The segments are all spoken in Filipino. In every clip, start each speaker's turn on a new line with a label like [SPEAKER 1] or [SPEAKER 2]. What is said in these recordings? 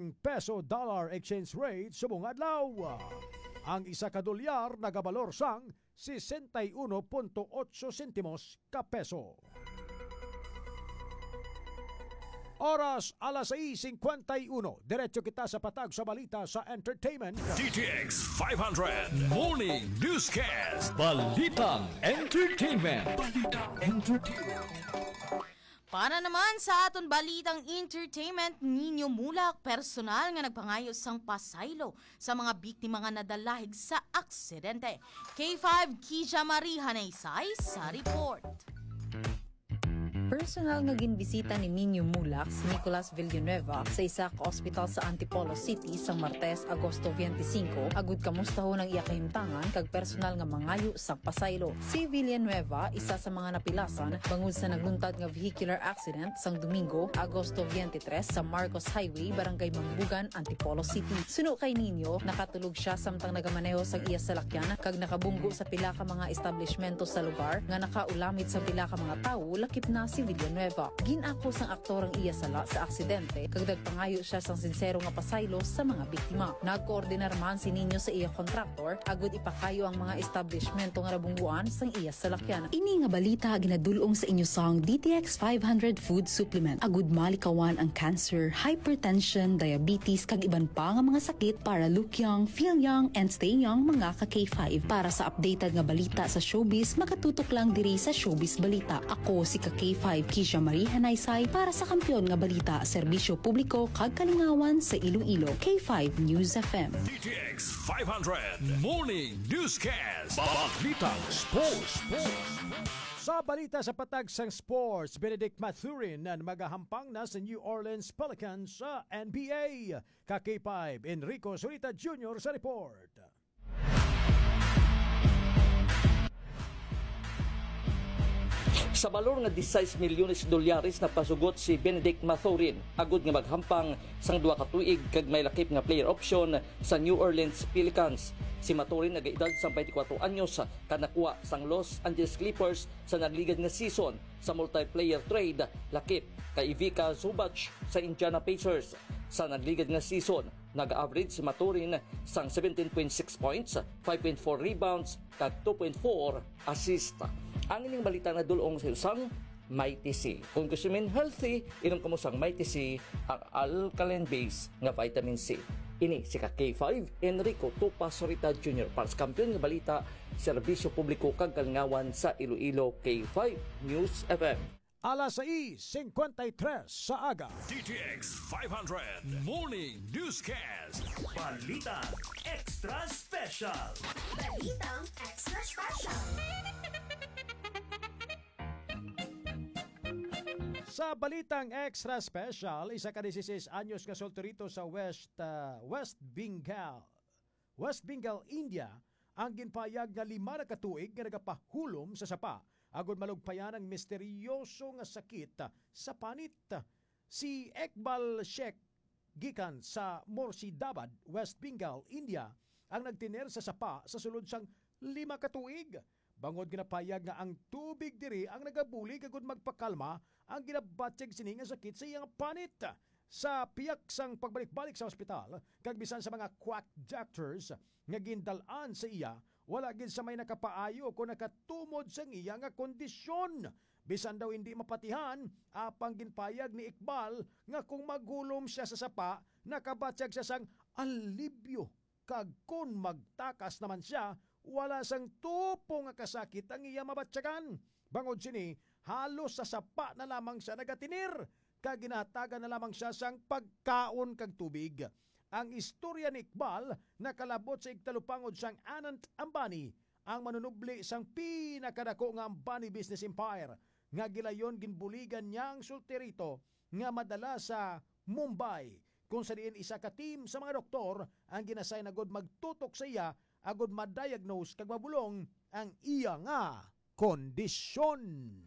[SPEAKER 1] ang peso-dollar exchange rate subong adlaw. Ang isa ka dolyar nagabalor sang 61.8 sentimos ka peso. Oras alas 6:51. Diretso kita sa patag sa balita sa entertainment.
[SPEAKER 2] DTX 500 Morning Newscast.
[SPEAKER 3] Balitang Entertainment.
[SPEAKER 4] Para naman sa aton balitang entertainment, Nino Mulak personal nga nagpangayo sang pasaylo sa mga biktima nga nadalahig sa aksidente. K5 Kisha Marie Hanaysay sa report.
[SPEAKER 5] Personal nga ginbisita ni Nino Mulak si Nicolas Villanueva sa isa ka ospital sa Antipolo City sang Martes, Agosto 25 agud kamustaho ng iya kahimtangan kag personal nga mangayo sa pasaylo. Si Villanueva isa sa mga napilasan bangod sa nagluntad nga vehicular accident sang Domingo, Agosto 23 sa Marcos Highway, Barangay Mambugan, Antipolo City. Suno kay Nino, nakatulog siya samtang nagamaneho sang iya salakyan kag nakabunggo sa pila ka mga establishmento sa lugar nga nakaulamit sa pila ka mga tawo lakip na si Villanueva. Ginako sang aktor ang iya sala sa aksidente kag nagpangayo siya sang sinsero nga pasaylo sa mga biktima. Nagkoordinar man si Nino sa iya kontraktor agud ipakayo ang mga establishmento nga nabungguan sang iya salakyan.
[SPEAKER 6] Ini nga balita ginadulong sa inyo sang DTX 500 food supplement. Agud malikawan ang cancer, hypertension, diabetes kag iban pa nga mga sakit para look young, feel young and stay young mga ka K5. Para sa updated nga balita sa showbiz, makatutok lang diri sa Showbiz Balita. Ako si ka K5 Kisha Marie Hanaysay para sa kampiyon nga balita, serbisyo publiko kag kalingawan sa Iloilo. K5 News FM.
[SPEAKER 2] DTX 500 Morning Newscast. Balitang Sports.
[SPEAKER 1] Sa balita sa patag sang sports, Benedict Mathurin na magahampang na sa New Orleans Pelicans sa NBA. Ka K5 Enrico Zurita Jr. sa report.
[SPEAKER 3] Sa balor nga 16 milyones dolyares na pasugot si Benedict Mathurin agud nga maghampang sang duha ka tuig kag may lakip nga player option sa New Orleans Pelicans. Si Mathurin nagaedad sa 24 anyos kanakuha sang Los Angeles Clippers sa nagligad nga season sa multiplayer trade lakip kay Ivica Zubac sa Indiana Pacers. Sa nagligad nga season, nag-average si Mathurin sang 17.6 points, 5.4 rebounds kag 2.4 assist. Ang ining balita na dulong sa usang Mighty C. Kung gusto min healthy, inom kamo sang Mighty C ang alkaline base nga vitamin C. Ini si K5 Enrico Tupasorita Jr. para sa kampiyon nga balita, serbisyo publiko kag kalingawan sa Iloilo. K5 News FM.
[SPEAKER 1] Alas 6:53 sa aga.
[SPEAKER 2] DTX 500 Morning Newscast. Balitang Extra Special.
[SPEAKER 7] Balitang Extra Special.
[SPEAKER 1] Sa balitang extra special, isa ka 16 anyos nga solterito sa West Bengal, India, ang ginpayag nga 5 na katuig nga nagapahulom sa sapa agud malugpayan ang misteryoso nga sakit sa panit. Si Iqbal Sheikh gikan sa Murshidabad, West Bengal, India, ang nagtiner sa sapa sa sulod sang 5 katuig. Bangod ginapayag nga ang tubig diri ang nagabulig agud magpakalma ang ginabatyag sini nga sakit sa iyang panit. Sa piyak sang pagbalik-balik sa ospital, kag bisan sa mga quack doctors nga gindalan sa iya, wala gid sa may nakapaayo kung nakatumod sa iya nga kondisyon. Bisan daw hindi mapatihan, apang ginpayag ni Iqbal nga kung maghulom siya sa sapa, nakabatyag siya sang alibyo. Kag kung magtakas naman siya, wala sang tupo nga kasakit ang iya mabatyagan. Bangod sini, halos sa sapa na lamang siya nagatinir. Kag ginatagan na lamang siya sang pagkaon kag tubig. Ang istorya ni Iqbal nakalabot sa igtalupangod sang Anant Ambani, ang manunubli sang pinakadako nga Ambani business empire, nga gilayon ginbuligan niyang sulterito nga madala sa Mumbai, kung sa diin isa ka team sa mga doktor ang ginasay na god magtutok sa iya agod ma-diagnose kag mabulong ang iya nga kondisyon.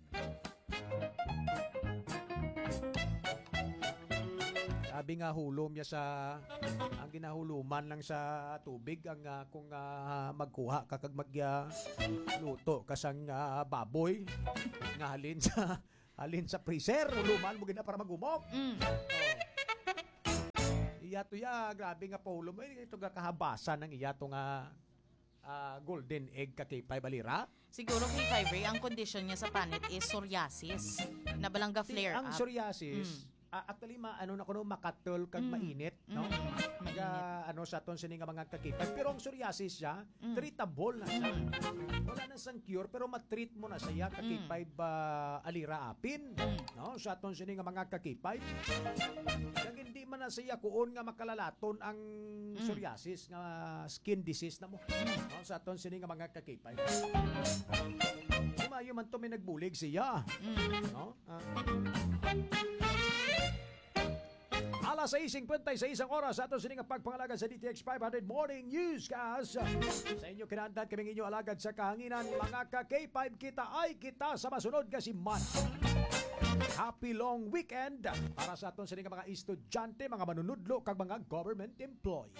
[SPEAKER 1] Sabi nga hulom niya sa ang ginahuluman lang sa tubig ang kung magkuha ka kag luto kasang baboy nga halin sa freezer huluman mo gina para magumok. iya to ya, grabe nga Paulo. May ito nga kahabasan ng iya to nga golden egg ka K5 alira.
[SPEAKER 4] Siguro K5 Ray, ang condition niya sa panit is psoriasis. Nabalangga flare
[SPEAKER 1] Ang
[SPEAKER 4] up.
[SPEAKER 1] psoriasis, actually ano na kuno makatol kag mainit, no? Sa aton sini nga mga kakipay. Pero ang psoriasis siya, treatable na siya. Wala na sang cure pero matreat mo na siya kakipay alira apin, no? Sa aton sini nga mga kakipay. Kag hindi man na siya kuon nga makalalaton ang psoriasis nga skin disease na mo. No? Sa aton sini nga mga kakipay. Mayo man to may nagbulig siya. No? Alas 6:56 ang oras sa ato sining pagpangalaga sa DTX 500 Morning Newscast. Sa inyo kinahanglan kaming inyo alagad sa kahanginan, mga ka-K5 kita sa masunod kasi man. Happy long weekend para sa aton sining mga estudyante, mga manunudlo kag mga government employee.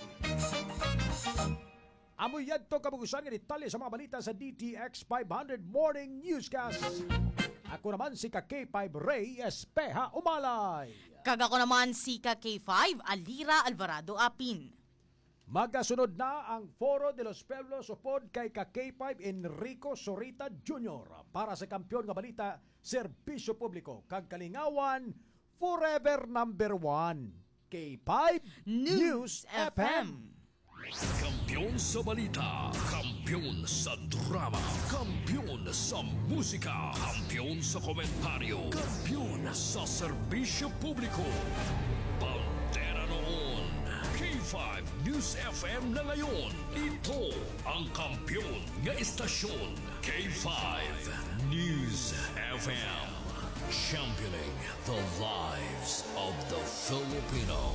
[SPEAKER 1] Amoy yadto kabugusan nga detalye sa mga balita sa DTX 500 Morning Newscast. Ako naman si K5 Ray Espeja Umalay.
[SPEAKER 4] Kag ako naman si K5 Alira Alvarado Apin.
[SPEAKER 1] Magasunod na ang Foro de los Pueblos upod kay K5 Enrico Sorita Jr. para sa kampiyon nga balita, serbisyo publiko kag kalingawan, forever number 1. K5 News FM.
[SPEAKER 2] Kampiyon sa balita, kampiyon sa drama, kampiyon sa musika, kampiyon sa komentaryo, kampiyon sa serbisyo publiko. Pantera noon, K5 News FM na ngayon. Ito ang kampiyon nga istasyon, K5 News FM. Championing the lives of the Filipino.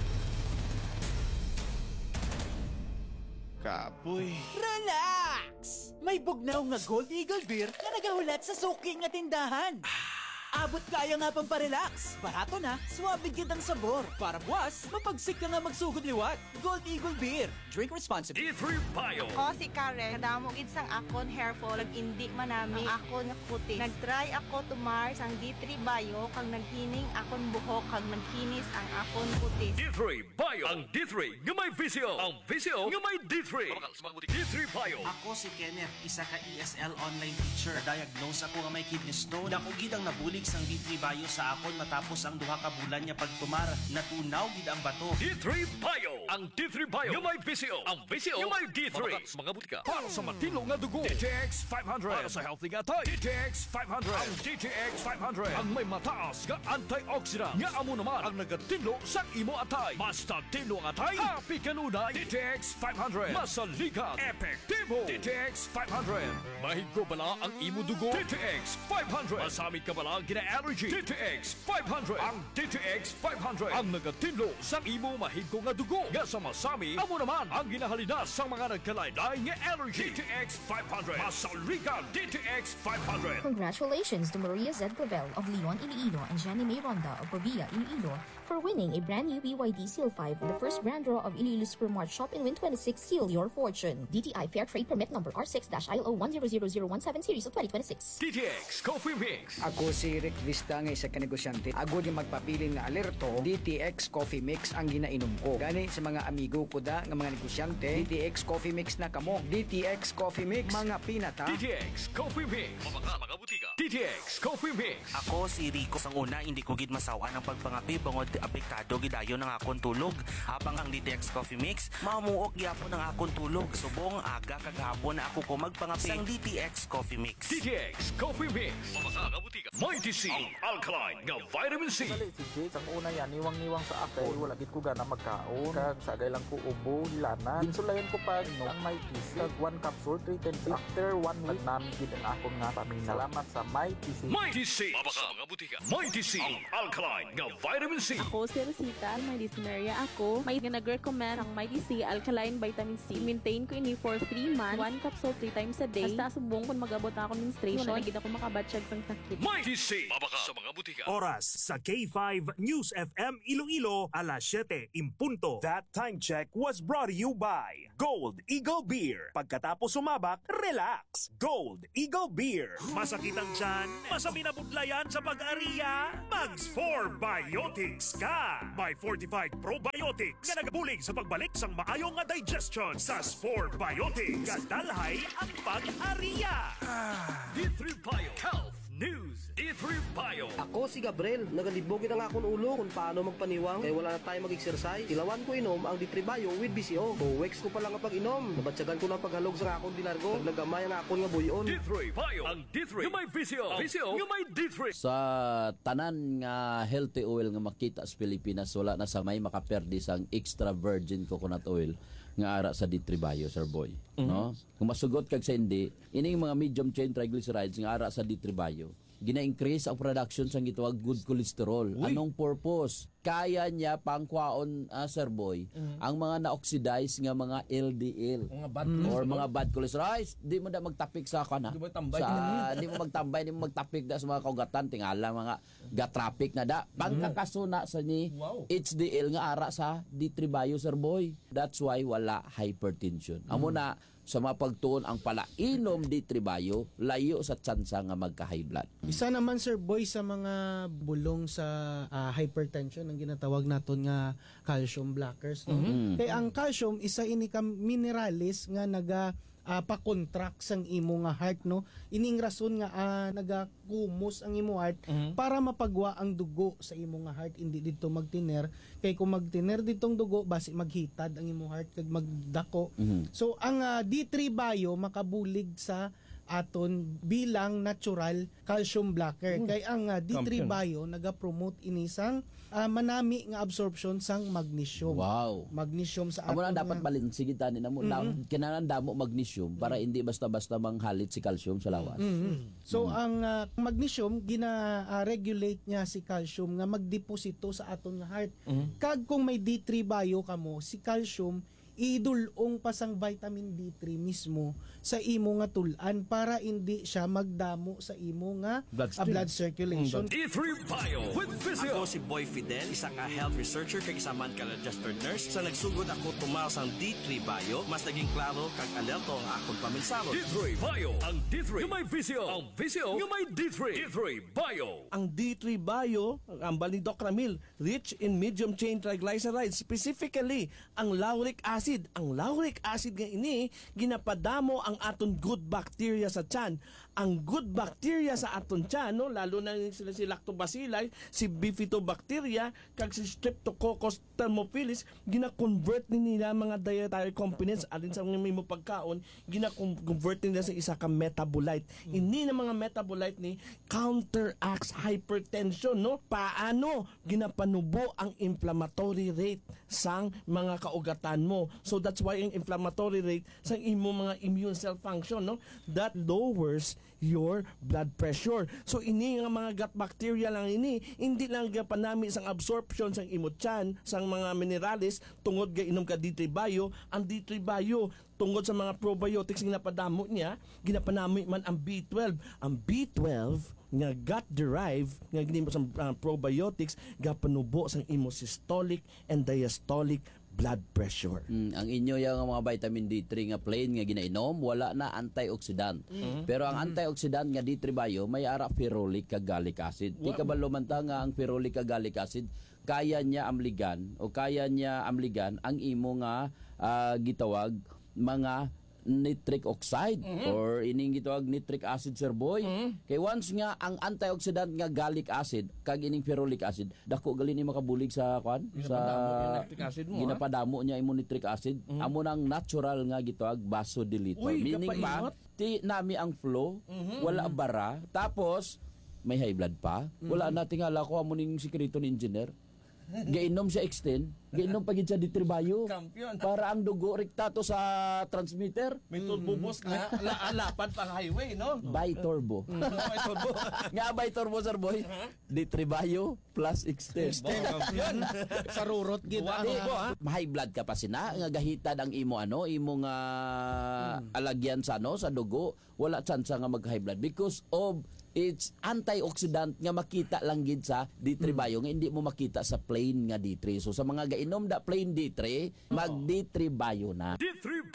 [SPEAKER 8] Kapoy.
[SPEAKER 9] Relax! May bugnaw nga Gold Eagle Beer na nagahulat sa suki nga tindahan. Abot kaya nga pang parelax. Barato na, suwabe kitang sabor. Para buwas, mapagsik ka nga magsugod liwat. Gold Eagle Beer. Drink responsibly.
[SPEAKER 2] D3 Bio.
[SPEAKER 10] O si Karen, kadamo gid sang akon hair fall, indi manami ang akon nga kutis. Nagtry ako tumar sang D3 Bio kag naghining akon buhok kag nagkinis ang akon kutis.
[SPEAKER 2] D3 Bio. Ang D3 nga may visio. Ang visio nga may D3. D3 Bio.
[SPEAKER 11] Ako si Kenneth, isa ka ESL online teacher. Diagnose ako nga may kidney stone. Dako gid ang nabulig sang D3 Bio sa akon matapos ang duha ka bulan niya pagtumar. Natunaw gid ang bato.
[SPEAKER 2] D3 Bio. Ang D3 Bio nga may visio. Ang visio nga may D3. Mga butika. Para sa matino nga dugo. DTX 500. Para sa healthy nga tayo. DTX 500. Ang DTX 500. Ang may mataas nga antioxidant. Nga amo naman ang nagatinlo sa imo atay. Basta tinlo ang atay. Happy kanunay. DTX 500. Masaligan. Epektibo. DTX 500. Mahigko bala ang imo dugo. DTX 500. Masamit ka bala gina-allergy. DTX 500. Ang DTX 500. Ang nagatinlo sa imo mahigko nga dugo. Nga sa masami, amo naman ang ginahalina sa mga nagkalaylay nga allergy. DTX 500. Masaligan. DTX 500.
[SPEAKER 12] Congratulations to Maria Z. Clavel of Leon, Iloilo and Jenny May Ronda of Pavia, Iloilo for winning a brand new BYD Seal 5 in the first grand draw of Iloilo Supermart Shop and Win 26 Seal Your Fortune. DTI Fair Trade Permit Number R6-ILO 100017 Series of 2026.
[SPEAKER 2] DTX Coffee Mix.
[SPEAKER 13] Ako si Rick Vista nga isa ka negosyante. Agod yung magpapilin nga alerto, DTX Coffee Mix ang ginainom ko. Gani sa mga amigo ko da nga mga negosyante, DTX Coffee Mix na kamo. DTX Coffee Mix, mga pinata.
[SPEAKER 2] DTX Coffee Mix. Mga butika. DTX Coffee Mix.
[SPEAKER 11] Ako si Rico. Sang una, hindi ko gid masawa ng pagpangapi bangod apektado gidayon ng akon tulog. Habang ang DTX Coffee Mix, mamuok gyapon ng akon tulog. Subong aga kagahapon na ako ko magpangapi sang DTX Coffee Mix.
[SPEAKER 2] DTX Coffee Mix. Mga butika. Mighty C. Ang alkaline nga vitamin C.
[SPEAKER 14] Si sang una yan, niwang-niwang sa akay. Wala gid ko gana magkaon. Kag sagay lang ko ubo, hilana. Insulayan ko pa ang Mighty C. Kag 1 capsule, 3 times. After 1 week, namin gid ang akong nga paminaw. Salamat sa Mighty C.
[SPEAKER 2] Mighty C. Mga butika. Mighty C. Ang alkaline nga vitamin C.
[SPEAKER 15] Ako si Rosita, may dyspnea ako. May nag-recommend ang Mighty C Alkaline Vitamin C. Maintain ko ini for 3 months. 1 capsule 3 times a day. Basta subong kung mag-abot ako ng menstruation. Wala gid ako makabatsyag sang sakit.
[SPEAKER 2] Mighty C. Mabaka sa mga butika.
[SPEAKER 16] Oras sa K5 News FM Iloilo, alas 7 impunto. That time check was brought to you by Gold Eagle Beer. Pagkatapos sumabak, relax. Gold Eagle Beer. Masakit ang dyan, masami na budlayan sa pag-ariya, Mags 4 Biotics ka. May fortified probiotics nga nagabulig sa pagbalik sang maayong nga digestion sa 4 Biotics. Kadalhay ang pag-ariya.
[SPEAKER 2] D3 Bio Health News. D3 Bio.
[SPEAKER 8] Ako si Gabriel, nagalibogin ang akong ulo kung paano magpaniwang, kaya wala na tayo mag-exercise. Ilawan ko inom ang D3 Bio with BCO. O weeks ko pa lang ang pag-inom. Nabatsagan ko na paghalog sa akong dilargo. Naglagamay ang akong nga buyon.
[SPEAKER 2] D3 Bio. Ang D3 yung may VCO. VCO yung may D3.
[SPEAKER 17] Sa tanan nga healthy oil nga makita sa Pilipinas, wala na sa may makaperdi sang extra virgin coconut oil nga ara sa D3 Bio, Sir Boy. No? Kung masugot kag sa hindi, ining mga medium chain triglycerides nga ara sa D3 Bio, gina-increase ang production sang gitawag good cholesterol. Anong purpose? Kaya niya pangkwaon, Sir Boy, ang mga na-oxidize nga mga LDL or mga bad cholesterol. Ay, di mo na magtapik sa kana. Di mo magtambay, di mo magtapik da sa mga kaugatan, tingala mga gatrapik na da. Pangkakasuna sa ni HDL nga ara sa D3 Bio, Sir Boy. That's why wala hypertension. Amo na sa mapagtuon ang palainom D3 Bio, layo sa tsansa nga magka-high blood.
[SPEAKER 18] Isa naman, Sir Boy, sa mga bulong sa hypertension ang ginatawag naton nga calcium blockers. No? Kaya ang calcium, isa ini ka mineralis nga naga pa-contract sang imo nga heart, no. Ining rason nga nagakumos ang imo heart para mapagwa ang dugo sa imo nga heart, hindi dito magtiner. Kay kung magtiner ditong dugo basi maghitad ang imo heart kag magdako. So ang D3 Bio makabulig sa aton bilang natural calcium blocker. Kay ang D3 Bio naga-promote inisang manami nga absorption sang magnesium.
[SPEAKER 17] Wow.
[SPEAKER 18] Magnesium sa
[SPEAKER 17] aton. Amo na dapat balansigitan ni namo. Kinahanglan damo magnesium para hindi basta-basta manghalit si calcium sa lawas.
[SPEAKER 18] So ang magnesium gina-regulate niya si calcium nga magdeposito sa aton nga heart. Kag kung may D3 Bio kamo, si calcium idulong pa sang vitamin D3 mismo sa imo nga tulan para hindi siya magdamo sa imo nga blood circulation.
[SPEAKER 2] D3 Bio with Visio.
[SPEAKER 19] Ako si Boy Fidel, isa ka health researcher kag isa man ka registered nurse. Sa nagsugod ako tumaw sang D3 Bio, mas naging klaro kag alerto ang akong paminsalo.
[SPEAKER 2] D3 Bio. Ang D3 yung may Visio. Ang Visio yung may D3. D3 Bio.
[SPEAKER 19] Ang D3 Bio, ang ambal ni Doc Ramil, rich in medium chain triglycerides, specifically ang lauric acid. Ang lauric acid nga ini ginapadamo ang aton good bacteria sa tiyan. Ang good bacteria sa aton tiyan, no, lalo na sila si Lactobacilli, si Bifidobacteria, kag si Streptococcus thermophilus, gina-convert ni nila mga dietary components alin sa mga may pagkaon, gina-convert nila sa isa ka metabolite. Ini na mga metabolite ni counteracts hypertension, no? Paano ginapanubo ang inflammatory rate sang mga kaugatan mo. So that's why ang inflammatory rate sa imo mga immune cell function, no, that lowers your blood pressure. So ini nga mga gut bacteria lang ini, hindi lang panami sang absorption sang imo tiyan sang mga minerales tungod ga inom ka D3 Bio. Ang D3 Bio tungod sa mga probiotics nga napadamo niya, ginapanami man ang B12. Ang B12 nga gut-derived nga ginimo sa probiotics gapanubo sang imo systolic and diastolic blood pressure.
[SPEAKER 17] Ang inyo yung mga vitamin D3 nga plain nga ginainom, wala na antioxidant. Pero ang antioxidant nga D3 Bio may ara ferulic kag gallic acid. Di ka ba lumanta nga ang ferulic kag gallic acid kaya niya amligan ang imo nga gitawag mga nitric oxide or ining gitawag nitric acid, Sir Boy. Kay once nga ang antioxidant nga gallic acid kag ining ferulic acid dako gali ni makabulig sa kwan sa ginapadamo niya imo nitric acid. Amo nang natural nga gitawag vasodilator. Meaning pa ti nami ang flow, wala bara, tapos may high blood pa. Wala na tingala ko amo ning sikreto ni engineer. Gainom siya extend, gainom pagid siya D3 Bio. Para ang dugo rekta to sa transmitter.
[SPEAKER 19] May turbo boost na lapad pang highway, no?
[SPEAKER 17] Bi-turbo. Nga bi-turbo, Sir Boy. D3 Bio plus extend.
[SPEAKER 18] Sa rurot gid.
[SPEAKER 17] High blood ka pa sina nga gahitad ang imo imo nga alagyan sa sa dugo, wala chance nga mag-high blood because of it's antioxidant nga makita lang gid sa D3 Bio nga hindi mo makita sa plain nga D3. So sa mga gainom da plain D3, mag D3 Bio na.
[SPEAKER 2] D3 Bio.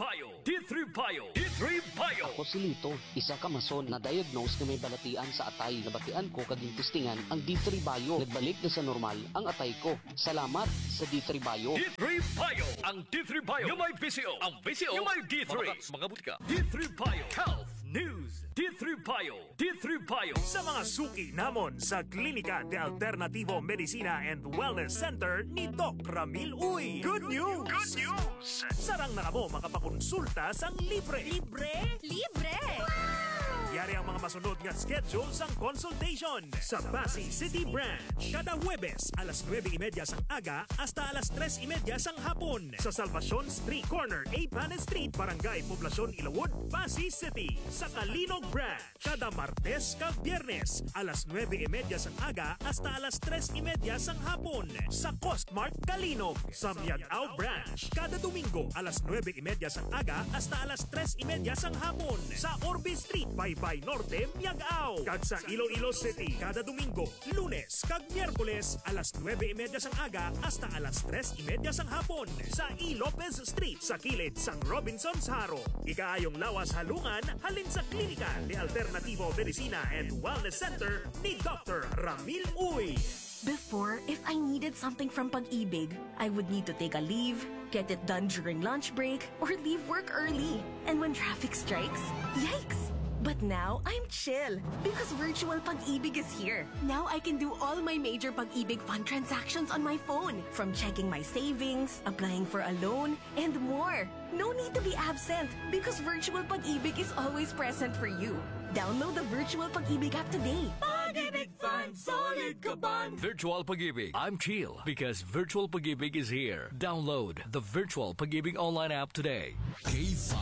[SPEAKER 2] D3 Bio. D3 Bio.
[SPEAKER 20] Ako si Lito, isa ka mason na diagnose na may balatian sa atay. Nabatian ko kaging testingan ang D3 Bio. Nagbalik na sa normal ang atay ko. Salamat sa D3 Bio.
[SPEAKER 2] D3 Bio. Ang D3 Bio yung may VCO. Ang VCO yung may D3. Mga butika. D3 Bio. Health News. D3 Bio. D3 Bio.
[SPEAKER 16] Sa mga suki namon sa Klinika de Alternativo Medicina and Wellness Center ni Doc Ramil Uy. Good news! Good news! Sarang na mo makapakonsulta sang libre. Libre? Libre! Yari ang mga masunod nga schedule sang consultation sa Pasay City Branch. Kada Huwebes, alas 9:30 sang aga hasta alas 3:30 sang hapon. Sa Salvacion Street Corner, A. Panes Street, Barangay Poblacion, Ilawod, Pasay City. Sa Kalinog Branch, kada Martes kag Biyernes, alas 9:30 sang aga hasta alas 3:30 sang hapon. Sa Costmart, Kalinog. Sa Miagao Branch, kada Domingo, alas 9:30 sang aga hasta alas 3:30 sang hapon. Sa Orbe Street, Baybay Norte, Miagao. Kag sa Iloilo City, kada Domingo, Lunes kag Miyerkules, alas 9:30 sang aga hasta alas 3:30 sang hapon. Sa E. Lopez Street, sa kilid sang Robinson's Haro. Ikaayong lawas halungan, halin sa Klinika de Alternativo Medicina and Wellness Center ni Dr. Ramil Uy.
[SPEAKER 21] Before, if I needed something from Pag-ibig, I would need to take a leave, get it done during lunch break, or leave work early. And when traffic strikes, yikes! But now, I'm chill because Virtual Pag-ibig is here. Now I can do all my major Pag-ibig fund transactions on my phone, from checking my savings, applying for a loan, and more. No need to be absent because Virtual Pag-ibig is always present for you. Download the Virtual Pag-ibig app today.
[SPEAKER 2] Pag-ibig Fund, solid ka ban! Virtual Pag-ibig. I'm chill because Virtual Pag-ibig is here. Download the Virtual Pag-ibig online app today.
[SPEAKER 22] K5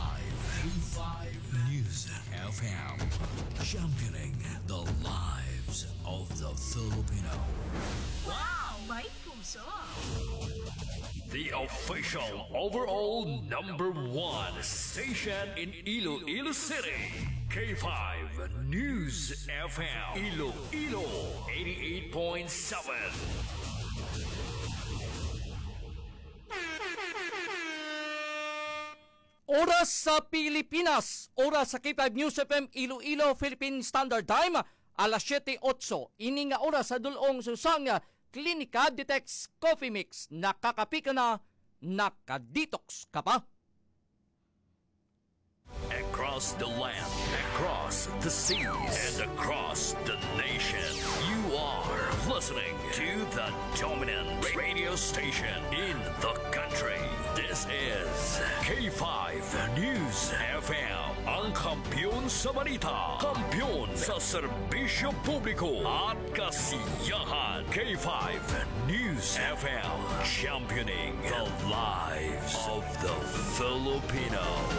[SPEAKER 22] News FM, championing the lives of the Filipino.
[SPEAKER 7] Wow, may puso!
[SPEAKER 2] The official overall #1 station in Iloilo City. K5 News FM. Iloilo 88.7.
[SPEAKER 3] Oras sa Pilipinas, oras sa K5 News FM Iloilo Philippine Standard Time, alas 7:08. Ini nga oras sa dulong susang Klinika Detox Coffee Mix. Nakakapi ka na, nakadetox ka pa.
[SPEAKER 2] Across the land, across the seas, and across the nation, you are listening to the dominant radio station in the country. This is K5 News FM, ang kampiyon sa balita, kampiyon sa serbisyo publiko at kasiyahan. K5 News FM, championing the lives of the Filipino.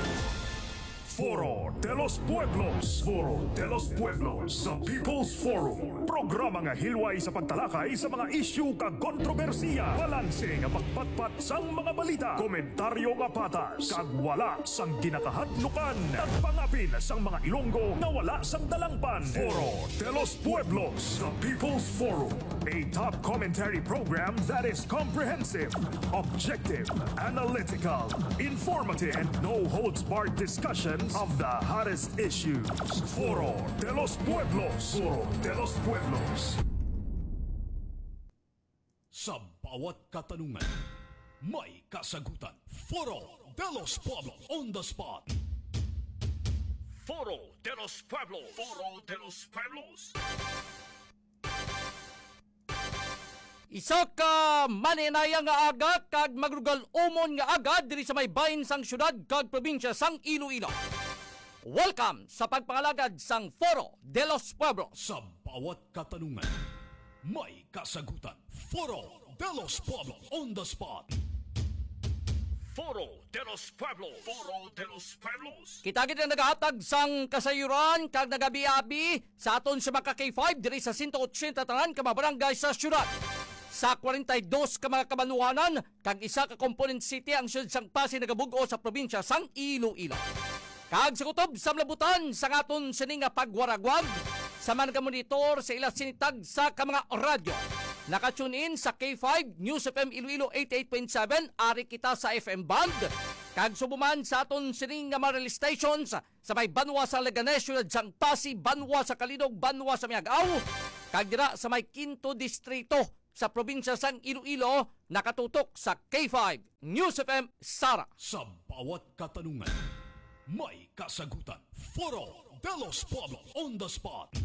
[SPEAKER 16] Foro de los Pueblos. Foro de los Pueblos sa People's Forum. Programa nga hilway sa pagtalakay sa mga isyu kag kontrobersiya. Balanse nga pagpatpat sang mga balita. Komentaryo nga patas. Kag wala sang ginakahadlukan. At pangapin sang mga Ilonggo nga wala sang dalangpan. Foro de los Pueblos sa People's Forum. A top commentary program that is comprehensive, objective, analytical, informative, and no-holds-barred discussion of the hottest issues. Foro de los Pueblos. Foro de los Pueblos.
[SPEAKER 22] Sa bawat katanungan, may kasagutan. Foro de los Pueblos on the spot.
[SPEAKER 2] Foro de los Pueblos. Foro de los Pueblos.
[SPEAKER 3] Isa ka maninaya nga aga kag magrugal umon nga aga diri sa may bahin sang syudad kag probinsya sang Iloilo. Welcome sa pagpangalagad sang Foro de los Pueblos.
[SPEAKER 22] Sa bawat katanungan, may kasagutan. Foro de los Pueblos on the spot.
[SPEAKER 2] Foro de los Pueblos. Foro de los Pueblos.
[SPEAKER 3] Kita kita nagahatag sang kasayuran kag nagabi-abi sa aton sa mga K5 diri sa 180 tanan ka mga barangay sa syudad. Sa 42 ka mga kabanuanan, kag isa ka component city ang siyod sang Pasay nagabugo sa probinsya sang Iloilo. Kag sa kutob sa mlabutan sa aton sining nga pagwaragwag sa mga monitor sa ilang sinitag sa ka mga radyo. Nakatune in sa K5 News FM Iloilo 88.7, ari kita sa FM band Kag subuman sa aton sining nga mga stations sa may Banwa sa Leganes, Sang Pasi, Banwa sa Kalinog, Banwa sa Miagaw, kag dira sa may 5th distrito sa probinsya sang Iloilo, nakatutok sa K5 News FM Sara.
[SPEAKER 22] Sa bawat katanungan, may kasagutan. Foro de los Pueblos on the spot.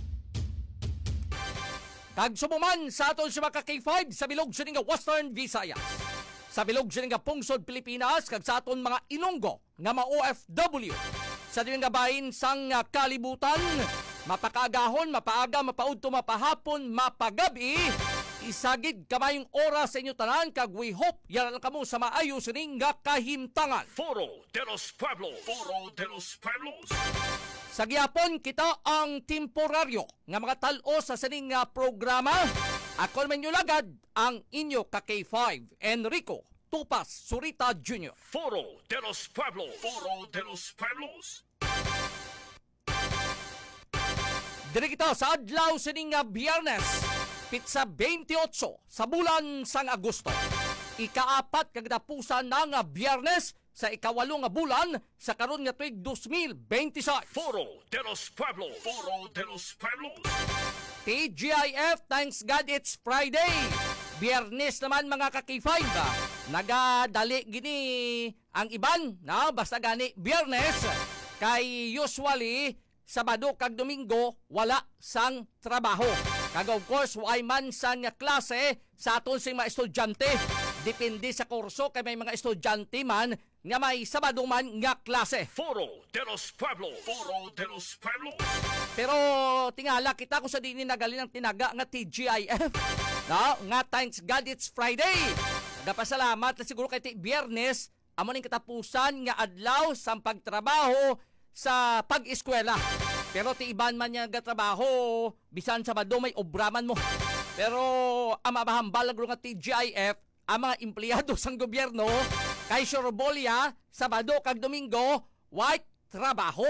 [SPEAKER 3] Kag subuman sa aton sa mga K5 sa bilog sining nga Western Visayas, sa bilog sining nga Pungsod Pilipinas, kag sa aton mga Ilonggo nga mga OFW sa dining nga bahin sang kalibutan, mapakaagahon, mapaaga, mapaudto, mapahapon, mapagabi, isagid kamayong oras sa inyo tanan, kag we hope yaran kamo sa maayo sining nga kahimtangan.
[SPEAKER 2] Foro de los Pueblos. Foro de los Pueblos.
[SPEAKER 3] Sa gihapon kita ang temporaryo nga mga tal-o sa sining nga programa. Ako naman yung lagad ang inyo ka K5, Enrico Tupas Surita Jr.
[SPEAKER 2] Foro de los Pueblos. Foro de los Pueblos.
[SPEAKER 3] Diri kita sa adlaw sining nga Biyernes, pitsa 28 sa bulan sang Agosto. Ikaapat kagdapusan na nga Biyernes sa ikawalo nga bulan sa karon nga tuig 2026.
[SPEAKER 2] Foro de los Pueblos. Foro de los Pueblos.
[SPEAKER 3] TGIF, thanks God it's Friday. Biyernes naman mga ka-K5. Nagadali gini ang iban, na basta gani Biyernes. Kay usually, Sabado kag Domingo, wala sang trabaho. Kag of course, why man sang klase sa aton sing mga estudyante. Depende sa kurso, kay may mga estudyante man nga may Sabado man nga klase.
[SPEAKER 2] Foro de los Pueblos. Foro de los Pueblos.
[SPEAKER 3] Pero tingala kita kung sa dini nagali ng tinaga nga TGIF. No, nga thanks God it's Friday. Nagapasalamat na siguro kay Biyernes, amo ning katapusan nga adlaw sa pagtrabaho sa pag-eskwela. Pero ti iban man niya gatrabaho, bisan Sabado may obraman mo. Pero ang mabahambal nga TGIF, ang mga empleyado sang gobyerno, kay Sorbolia, Sabado kag Domingo, white trabaho.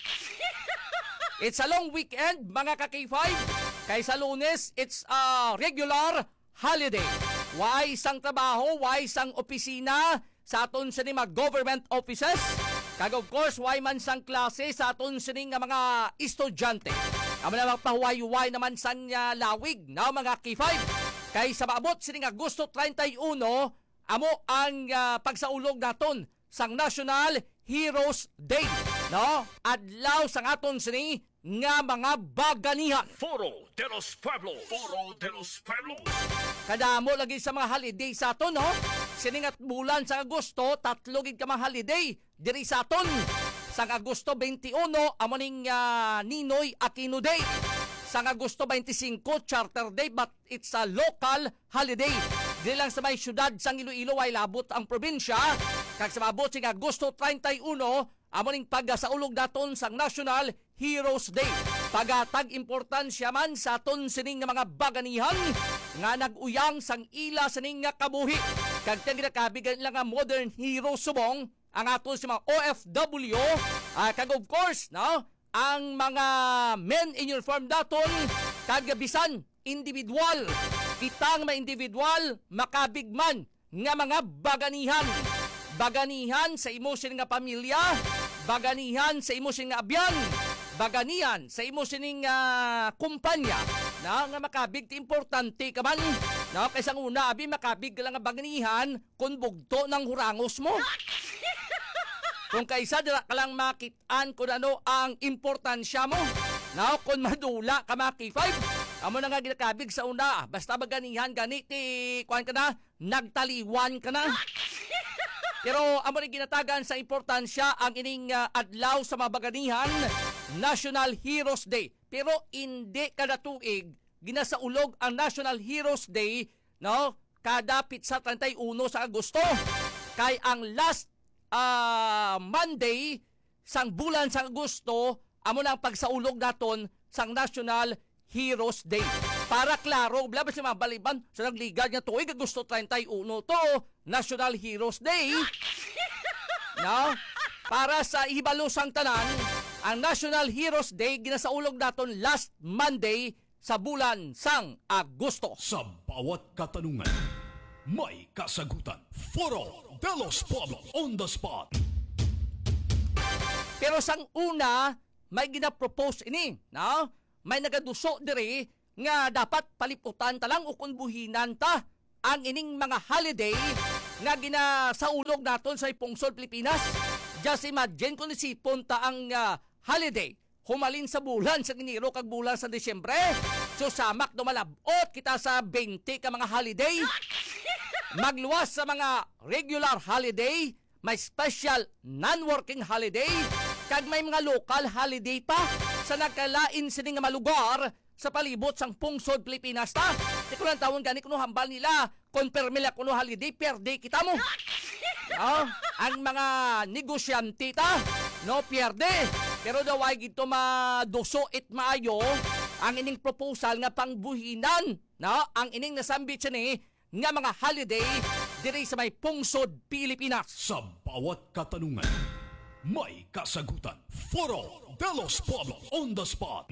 [SPEAKER 3] It's a long weekend, mga ka-K5. Kay sa Lunes, it's a regular holiday. Why sang trabaho, why sang opisina sa aton sa mga government offices. Kag of course, why man sang klase sa aton sa mga estudyante. Amo na magpahuway-huway naman sang lawig na mga K5. Kay sa maabot sining Agosto 31, amo ang pagsaulog naton sang National Heroes Day. No? Adlaw sang aton sini nga mga baganihan.
[SPEAKER 2] Foro de los Pueblos. Foro de los Pueblos.
[SPEAKER 3] Kadamo lagi sa mga holiday sa aton, no? Siningat bulan sa Agosto, 3 gid ka mga holiday diri sa aton. Sang Agosto 21, amo ning Ninoy Aquino Day. Sang Agosto 25, Charter Day, but it's a local holiday. Di lang sa may syudad sang Iloilo ay labot ang probinsya. Kag sa mabot sing Agosto 31, amo ning pagsaulog daton sang National Heroes Day. Pagatag importansya man sa aton sining nga mga baganihan nga nag-uyang sang ila sining nga kabuhi. Kag tinginakabigan lang nga modern hero subong ang aton si mga OFW. Kag of course, no? Ang mga men in uniform daton kag bisan individual. Kitang mga individual makabigman nga mga baganihan. Baganihan sa imo sining nga pamilya, baganihan sa imo sining nga abyan, baganihan sa imo sining kumpanya na nga makabig ti importante ka man. Na kaysa una abi makabig lang nga baganihan kun bugto ng hurangos mo. Kung kaysa dira ka lang makitaan kung ano ang importansya mo. Na kung madula ka maki-5, amo na nga ginakabig sa una, basta baganihan ganiti kuan ka na, nagtaliwan ka na. Pero amo rin ginatagan sa importansya ang ining adlaw sa mga baganihan, National Heroes Day. Pero hindi kada tuig ginasaulog ang National Heroes Day, no? Kada pitsa 31 sa Agosto. Kay ang last Monday sang bulan sa Agosto, amo na ang pagsaulog naton sang National Heroes Day. Para klaro, blabas si mga baliban sa nagligad nga tuig Agosto 31 to National Heroes Day. No? Para sa ihibalo sang tanan, ang National Heroes Day ginasaulog naton last Monday sa bulan sang Agosto.
[SPEAKER 22] Sa bawat katanungan, may kasagutan. Foro de los Pueblos on the spot.
[SPEAKER 5] Pero sang una, may gina-propose ini, no? May nagaduso diri nga dapat paliputan talang ukon buhinan ta ang ining mga holiday nga ginasaulog naton sa pungsod Pilipinas. Just imagine kung isipon ta ang holiday humalin sa bulan sa Enero kag bulan sa Disyembre. So samak dumalabot kita sa 20 ka mga holiday. Magluwas sa mga regular holiday, may special non-working holiday, kag may mga local holiday pa sa nagkalain sining nga malugar sa palibot sang pungsod Pilipinas ta. Di ko lang tawon gani kuno hambal nila, confirm nila kuno holiday, per day kita mo. No? Ang mga negosyante ta, no pierde. Pero daw ay gito maduso it maayo ang ining proposal nga pangbuhinan, no? Ang ining nasambit siya ni nga mga holiday diri sa may pungsod Pilipinas.
[SPEAKER 22] Sa bawat katanungan, may kasagutan. Foro de los Pueblos on the spot.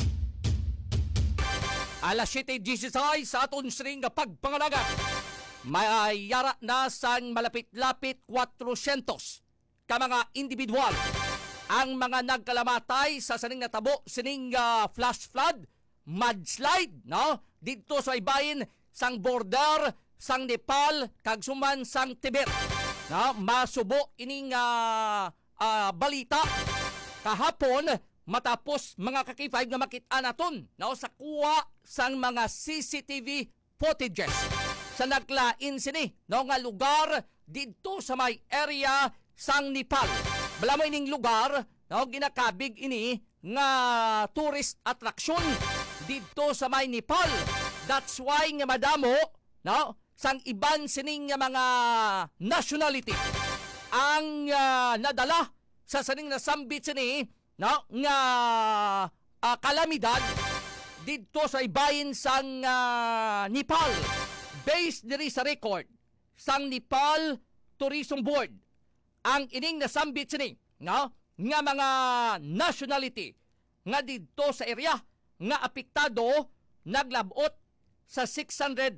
[SPEAKER 5] Alas 7:16 sa aton sring nga pagpangalaga. May yara na sang malapit-lapit 400 ka mga individual ang mga nagkalamatay sa saning natabo sining flash flood, mudslide, no? Dito sa ibahin sang border sang Nepal kag suman sang Tibet. No? Masubo ining balita kahapon matapos mga kakifay nga makita naton, no? Sa kuha sang mga CCTV footages sa naglain sini, no? Nga lugar dito sa may area sang Nepal. Bala mo ining lugar, no, ginakabig ini nga tourist attraction dito sa may Nepal. That's why nga madamo, no, sang iban sining nga mga nationality ang nadala sa saning nasambit sini, no, nga kalamidad dito sa ibahin sang Nepal. Based diri sa record sang Nepal Tourism Board, ang ining nasambit sini, no, nga mga nationality nga dito sa area nga apektado naglabot sa 644,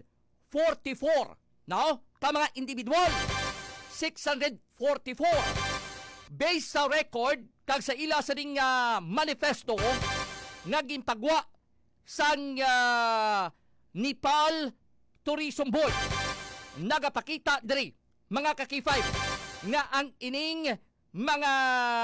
[SPEAKER 5] no, ka mga individual. 644 based sa record kag sa ila sa ding manifesto nga ginpagwa sang Nepal Tourism Board. Nagapakita diri mga kakifay nga ang ining mga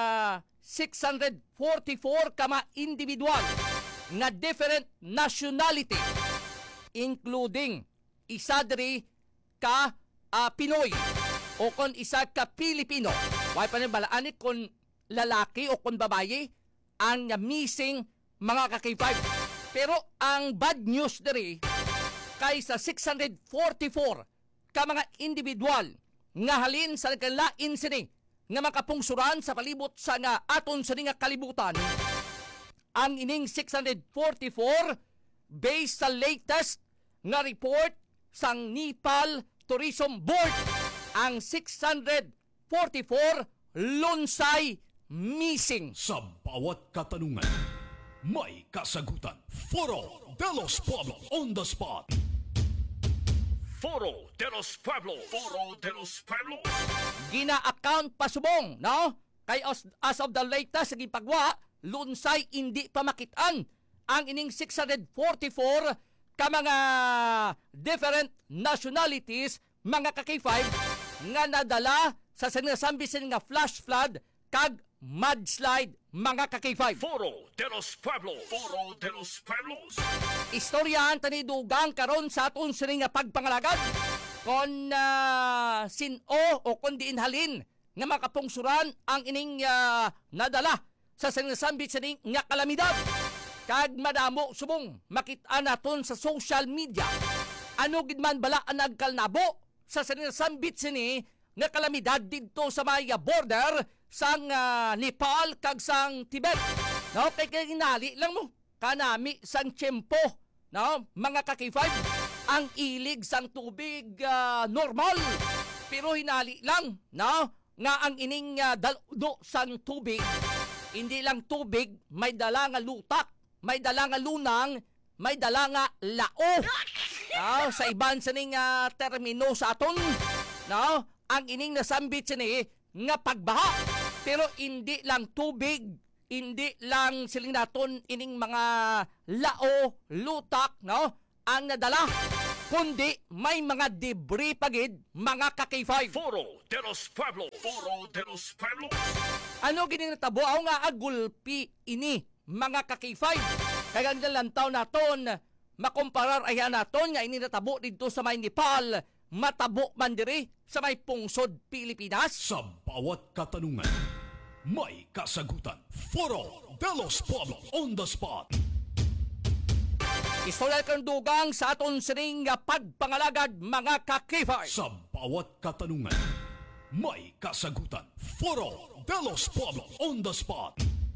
[SPEAKER 5] 644 ka mga individual nga different nationality, including isa diri ka Pinoy o kon isa ka Pilipino. Why pa rin balaan kung lalaki o kung babae ang missing mga kakifay. Pero ang bad news diri kaysa 644 ka mga individual nga halin sa nagkalain sini nga makapungsuran sa palibot sa nga aton sa nga kalibutan, ang ining 644 based sa latest nga report sang Nepal Tourism Board, ang 644 lunsay missing.
[SPEAKER 22] Sa bawat katanungan, may kasagutan. Foro de los Pueblos on the spot.
[SPEAKER 2] Foro de los Pueblos. Foro de los Pueblos.
[SPEAKER 5] Gina-account pasubong, no? Kay as of the latest sa gipagwa, lunsay hindi pa makitaan ang ining 644 ka mga different nationalities, mga ka-K5 nga nadala sa sinasambisin nga flash flood kag mudslide, mga ka-K5.
[SPEAKER 2] Foro de los Pueblos. Foro de los Pueblos.
[SPEAKER 5] Istoryahan tani dugang karon sa aton sini nga pagpangalagad kon sino o kon diin halin nga makapungsuran ang ining nadala sa sinasambit sining nga kalamidad. Kag madamo subong makita naton sa social media ano gid man bala ang nagkalnabo sa sinasambit sini nga kalamidad didto sa may border sang Nepal kag sang Tibet. No, kay kinali lang mo kanami sang tiyempo, no, mga ka-K5, ang ilig sang tubig normal. Pero hinali lang, no, nga ang ining daludo sang tubig, hindi lang tubig, may dala nga lutak, may dala nga lunang, may dala nga lao. No, sa iban sa ning termino sa aton, no, ang ining nasambit sini nga pagbaha. Pero hindi lang tubig, hindi lang siling naton ining mga lao, lutak, no? Ang nadala, kundi may mga debris pagid, mga ka-K5.
[SPEAKER 2] Foro de los Pueblos. Foro de los Pueblos.
[SPEAKER 5] Ano gininatabo? Ako nga agulpi ini, mga ka-K5. Kaya nga lantaw naton, makomparar ayan naton nga ininatabo dito sa may Nepal, matabo man diri sa may pungsod Pilipinas.
[SPEAKER 22] Sa bawat katanungan, may kasagutan. Foro de los Pueblos on the spot.
[SPEAKER 5] Istorya kang dugang sa aton sining pagpangalagad, mga ka-K5.
[SPEAKER 22] Sa bawat katanungan, may kasagutan. Foro de los Pueblos on the spot.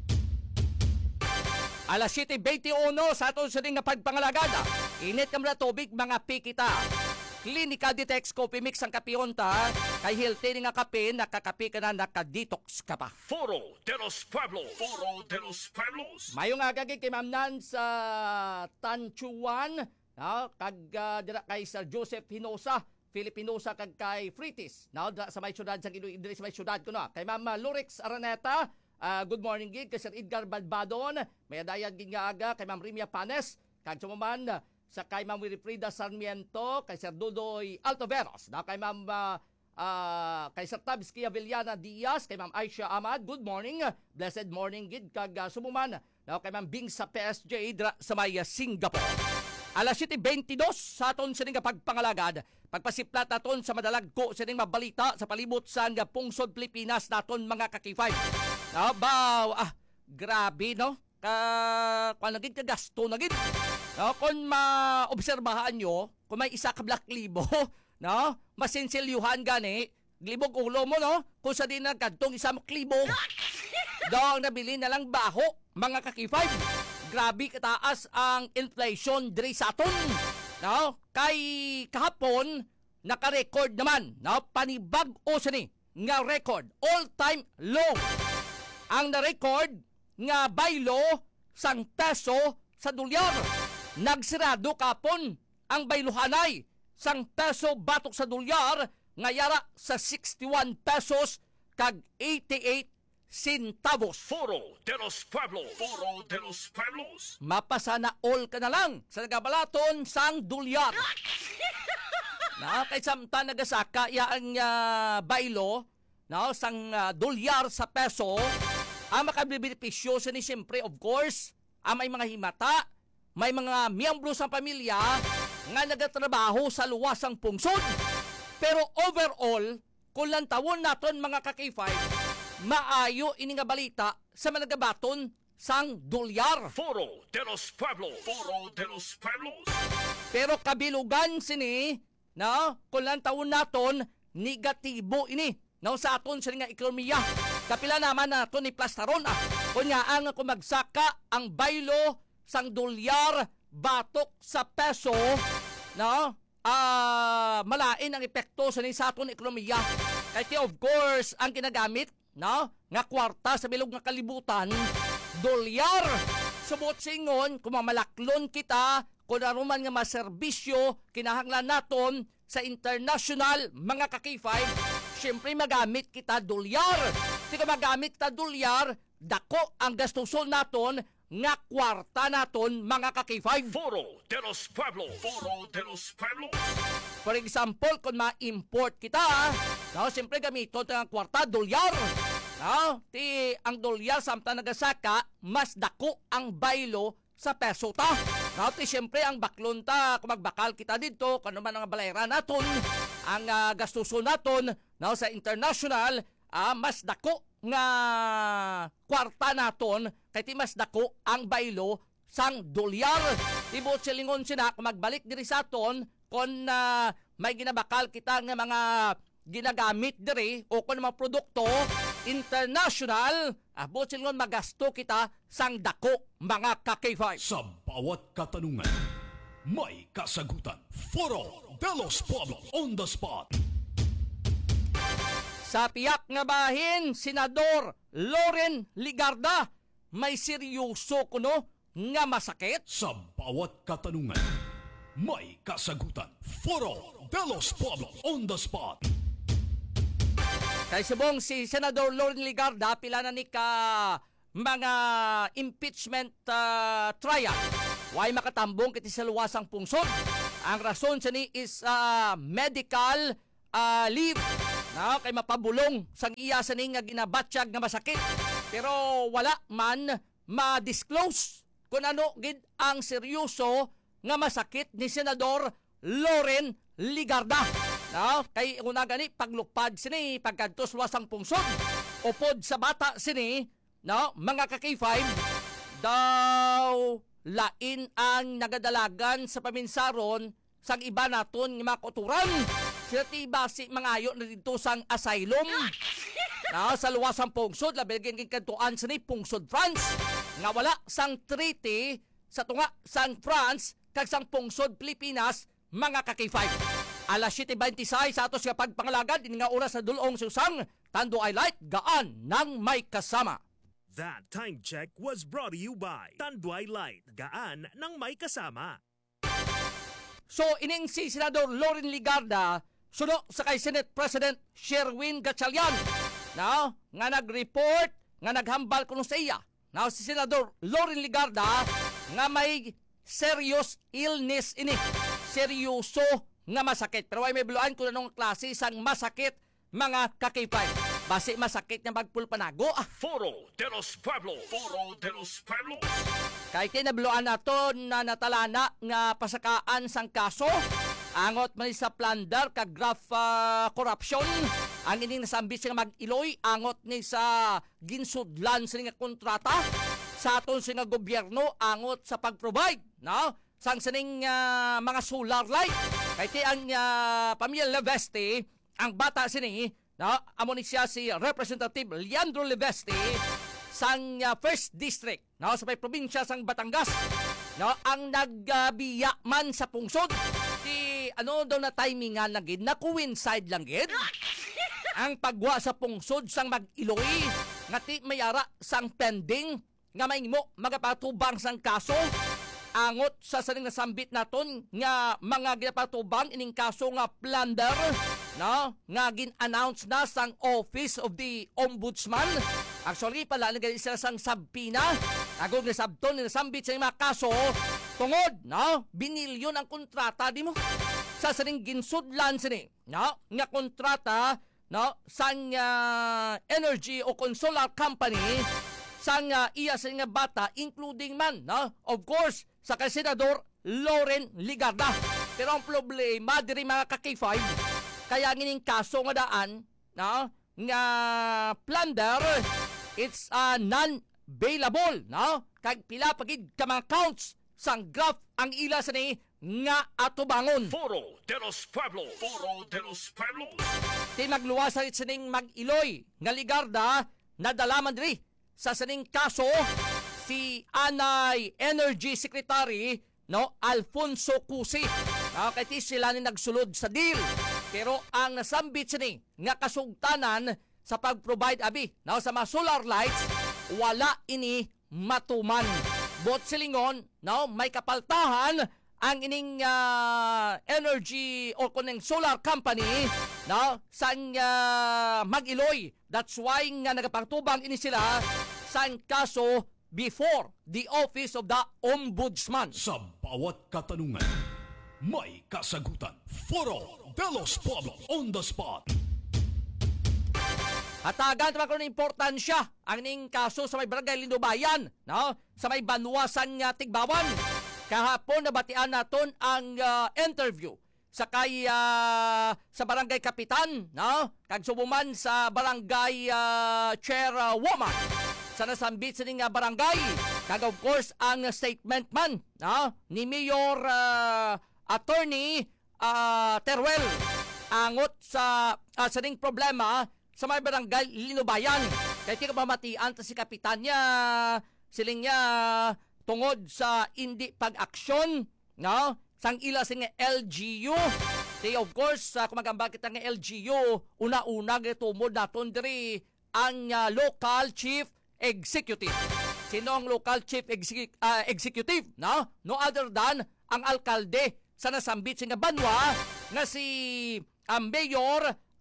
[SPEAKER 5] Alas 7:21 sa aton sining pagpangalagad. Init kam na tubig, mga pikita. Clinical Detox Coffee Mix ang kapionta. Kay healthy nga kape, nakakape ka na, nakadetox ka pa.
[SPEAKER 2] Foro de los Pueblos. Foro de los Pueblos.
[SPEAKER 5] Mayong agagay kay Ma'am Nan sa Tanchuan, kag dira kay Sir Joseph Hinosa, Filipinosa, kag kay Fritis. Dira sa may syudad sa Iloilo, dira sa may syudad ko na. Kay Ma'am Lorex Araneta, good morning gid kay Sir Edgar Balbadon, may dayan gid nga aga kay Ma'am Rimia Panes, kag sumuman sa kay Ma'am Wilfrida Sarmiento, kay Sir Dudoy Altoveros, kay Ma'am kay Sir Tabsky Avellana Diaz, kay Ma'am Aisha Ahmad, good morning, blessed morning gid kag sumuman kay Ma'am Bing sa PSJ sa may Singapore. Alas 7:22 sa aton sining pagpangalagad, pagpasiplat naton sa madalagko sining mabalita sa palibot sa pungsod Pilipinas naton, mga ka-K5. Grabe no, kung naging kagasto na gid. Kung maobserbahan nyo, kung may isa ka Black Libo, no? Masinsilyuhan gani, libog ulo mo, no? Kung sa di na kadtong isang klibo, daw nabili na lang baho, mga ka-K5. Grabe kataas ang inflation diri sa aton, no? Kay kahapon, naka-record naman, no? Panibag o sini, nga record, all-time low. Ang na-record, nga baylo, sang peso sa dolyar. Nagsirado kapon ang bayluhanay sang peso batok sa dolyar ngayara sa 61 pesos kag 88 centavos.
[SPEAKER 2] Foro de los Pueblos. Foro de los Pueblos.
[SPEAKER 5] Mapasana all ka na lang sa nagabalaton sang dolyar. Kay samta nagasaka yaang baylo sang dolyar sa peso, ang makabibenepisyo sa ni siyempre of course ang may mga himata, may mga miyembro sa pamilya nga nagatrabaho sa luwasang pungsod. Pero overall, kung lantawon naton, mga ka-K5, maayo ini nga balita sa managabaton sang dolyar.
[SPEAKER 2] Foro de los Pueblos. Foro de los Pueblos.
[SPEAKER 5] Pero kabilugan sini, kung lantawon naton, negatibo ini sa aton sa nga ekonomiya. Kapila naman naton ni plastaron. Kung nga ang kumagsaka ang baylo sang dolyar batok sa peso, malain ang epekto sa nisaton ekonomiya. Kaya of course, ang kinagamit, nga kwarta sa bilog nga kalibutan, dolyar. Subot singon, kung mamalaklon kita, kung naruman nga maserbisyo, kinahanglan naton sa international, mga ka-K5, syempre magamit kita dolyar. Di ka magamit kita dolyar, dako ang gastuson naton, nga kwarta naton, mga ka-K5.
[SPEAKER 2] Foro de los Pueblos. Foro de los Pueblos.
[SPEAKER 5] For example, kung ma-import kita, siyempre gamiton ang kwarta, dolyar. Ang dolyar samta nagasaka, mas dako ang baylo sa peso ta. Siyempre ang baklon ta, kung magbakal kita dito, kung naman ang balayra naton, ang gastuson naton sa international, mas dako nga kwarta naton, kaya mas dako ang baylo sang dolyar. Tibot silingon sina, kung magbalik diri sa aton, kung may ginabakal kita nga mga ginagamit diri, o kung mga produkto, international, abot silingon magasto kita sang dako, mga ka-K5.
[SPEAKER 22] Sa bawat katanungan, may kasagutan. Foro de los Pueblos on the spot.
[SPEAKER 5] Sa piyak nga bahin, Senador Loren Ligarda, may seryoso kuno nga masakit?
[SPEAKER 22] Sa bawat katanungan, may kasagutan. Foro de los Pueblos on the spot.
[SPEAKER 5] Kay subong si Senador Loren Ligarda pila na ni ka mga impeachment trial. Way makatambong kiti sa luwasang pungsod. Ang rason sa ni is medical leave. No, kay mapabulong sang iya sa ni nga ginabatsyag nga masakit. Pero wala man ma-disclose kung ano gid ang seryoso nga masakit ni Senador Loren Ligarda. No, kay una gani paglupad sini pagkantos luwasang pungsod upod sa bata sini, no, mga ka-K5 daw lain ang nagadalagan sa paminsaron sang iba naton nga mga kuturan. Sila tiba si mangayo na dito sang asylum. No, sa luwasang pungsod labi gin kantuan sini pungsod France nga wala sang treaty sa tunga sang France kag sang pungsod Pilipinas, mga ka-K5. Alas 7:26 sa atos nga pagpangalagad din nga oras sa dulong susang Tanduay Light gaan ng may kasama.
[SPEAKER 16] That time check was brought to you by Tanduay Light, gaan ng may kasama.
[SPEAKER 5] So ining si Senador Loren Ligarda suno sa kay Senate President Sherwin Gatchalian, no, nga nag-report nga naghambal kuno sa iya. Now si Senador Loren Ligarda nga may serious illness ini. Seryoso nga masakit. Pero ay may biluan kung anong klase sang masakit, mga ka-K5. Basi masakit na magpulpanago.
[SPEAKER 2] Foro de los Pueblos. Foro de los Pueblos.
[SPEAKER 5] Kay kinabiluan naton na natalana nga pasakaan sang kaso. Angot man sa plunder kag graft corruption. Ang ining nasambit nga mag-iloy, angot ni sa ginsudlan sa nga kontrata sa aton sa nga gobyerno, angot sa pag-provide, no, sang sining mga solar light. Kaya ti ang pamilya Leveste, ang bata sini, no, amo ni siya si Representative Leandro Leveste sang 1st District, no, sa may probinsya sang Batangas, no, ang nagbiya man sa pungsod. Ti ano daw na timingan lang gid, na coincide lang gid. Ang pagwa sa pungsod sang mag-iloy, nga ti mayara sang pending, nga mahimo magapatubang sang kaso. Angot sa saning nasambit naton nga mga ginapatubang ining kaso nga plunder, no, nga gin-announce na sang Office of the Ombudsman. Actually pala nagay sila sang sabpina agud nga sabton ni nasambit sa mga kaso tungod, no, binilyon ang kontrata di mo sa saning ginsudlan sini, no, nga kontrata, no, sang energy o solar company sang iya sa nga bata, including man, no, of course sa kay Senador Loren Ligarda. Pero ang problema diri mga ka-K5, kaya ngining kaso nga daan, no, nga plunder, it's non-bailable, no, kag pila pagid ka mga counts sang graph ang ila sa ni nga atubangon.
[SPEAKER 2] Foro de los Pueblos. Foro de los Pueblos.
[SPEAKER 5] Di magluwasay sining mag-iloy nga Ligarda, nadalaman diri sa sining kaso si Anay Energy Secretary, no, Alfonso Cusi. Kaya ti sila ni nagsulod sa deal. Pero ang nasambit sini nga kasugtanan sa pag-provide abi, no, sa mga solar lights, wala ini matuman. Bot silingon, no, may kapaltahan ang ining energy o kuneng solar company, no, sang mag-iloy. That's why nga nagapagtubang ini sila sang kaso before the Office of the Ombudsman.
[SPEAKER 22] Sa bawat katanungan, may kasagutan. Foro de los Pueblos on the spot.
[SPEAKER 5] Hatagan naman ko ng importansya ang ning kaso sa may barangay Lindobayan, no, sa may Banwasan nga Tigbawan. Kahapon nabatian naton ang interview sa kay sa barangay kapitan, no, kag subuman sa barangay chairwoman sa nasambit sa ning barangay, kag of course ang statement man, no, ni Mayor Attorney Teruel angot sa ning problema sa may barangay Linubayan. Kaya di ka mamatian ta si kapitan niya, siling niya tungod sa hindi pag-aksyon, no, sang ila sing LGU. Di of course kung magambag kita ng LGU, una-una gitumod naton diri ang local chief executive. Sino ang local chief executive, no? No other than ang alkalde sa nasambit sa Banwa na si Mayor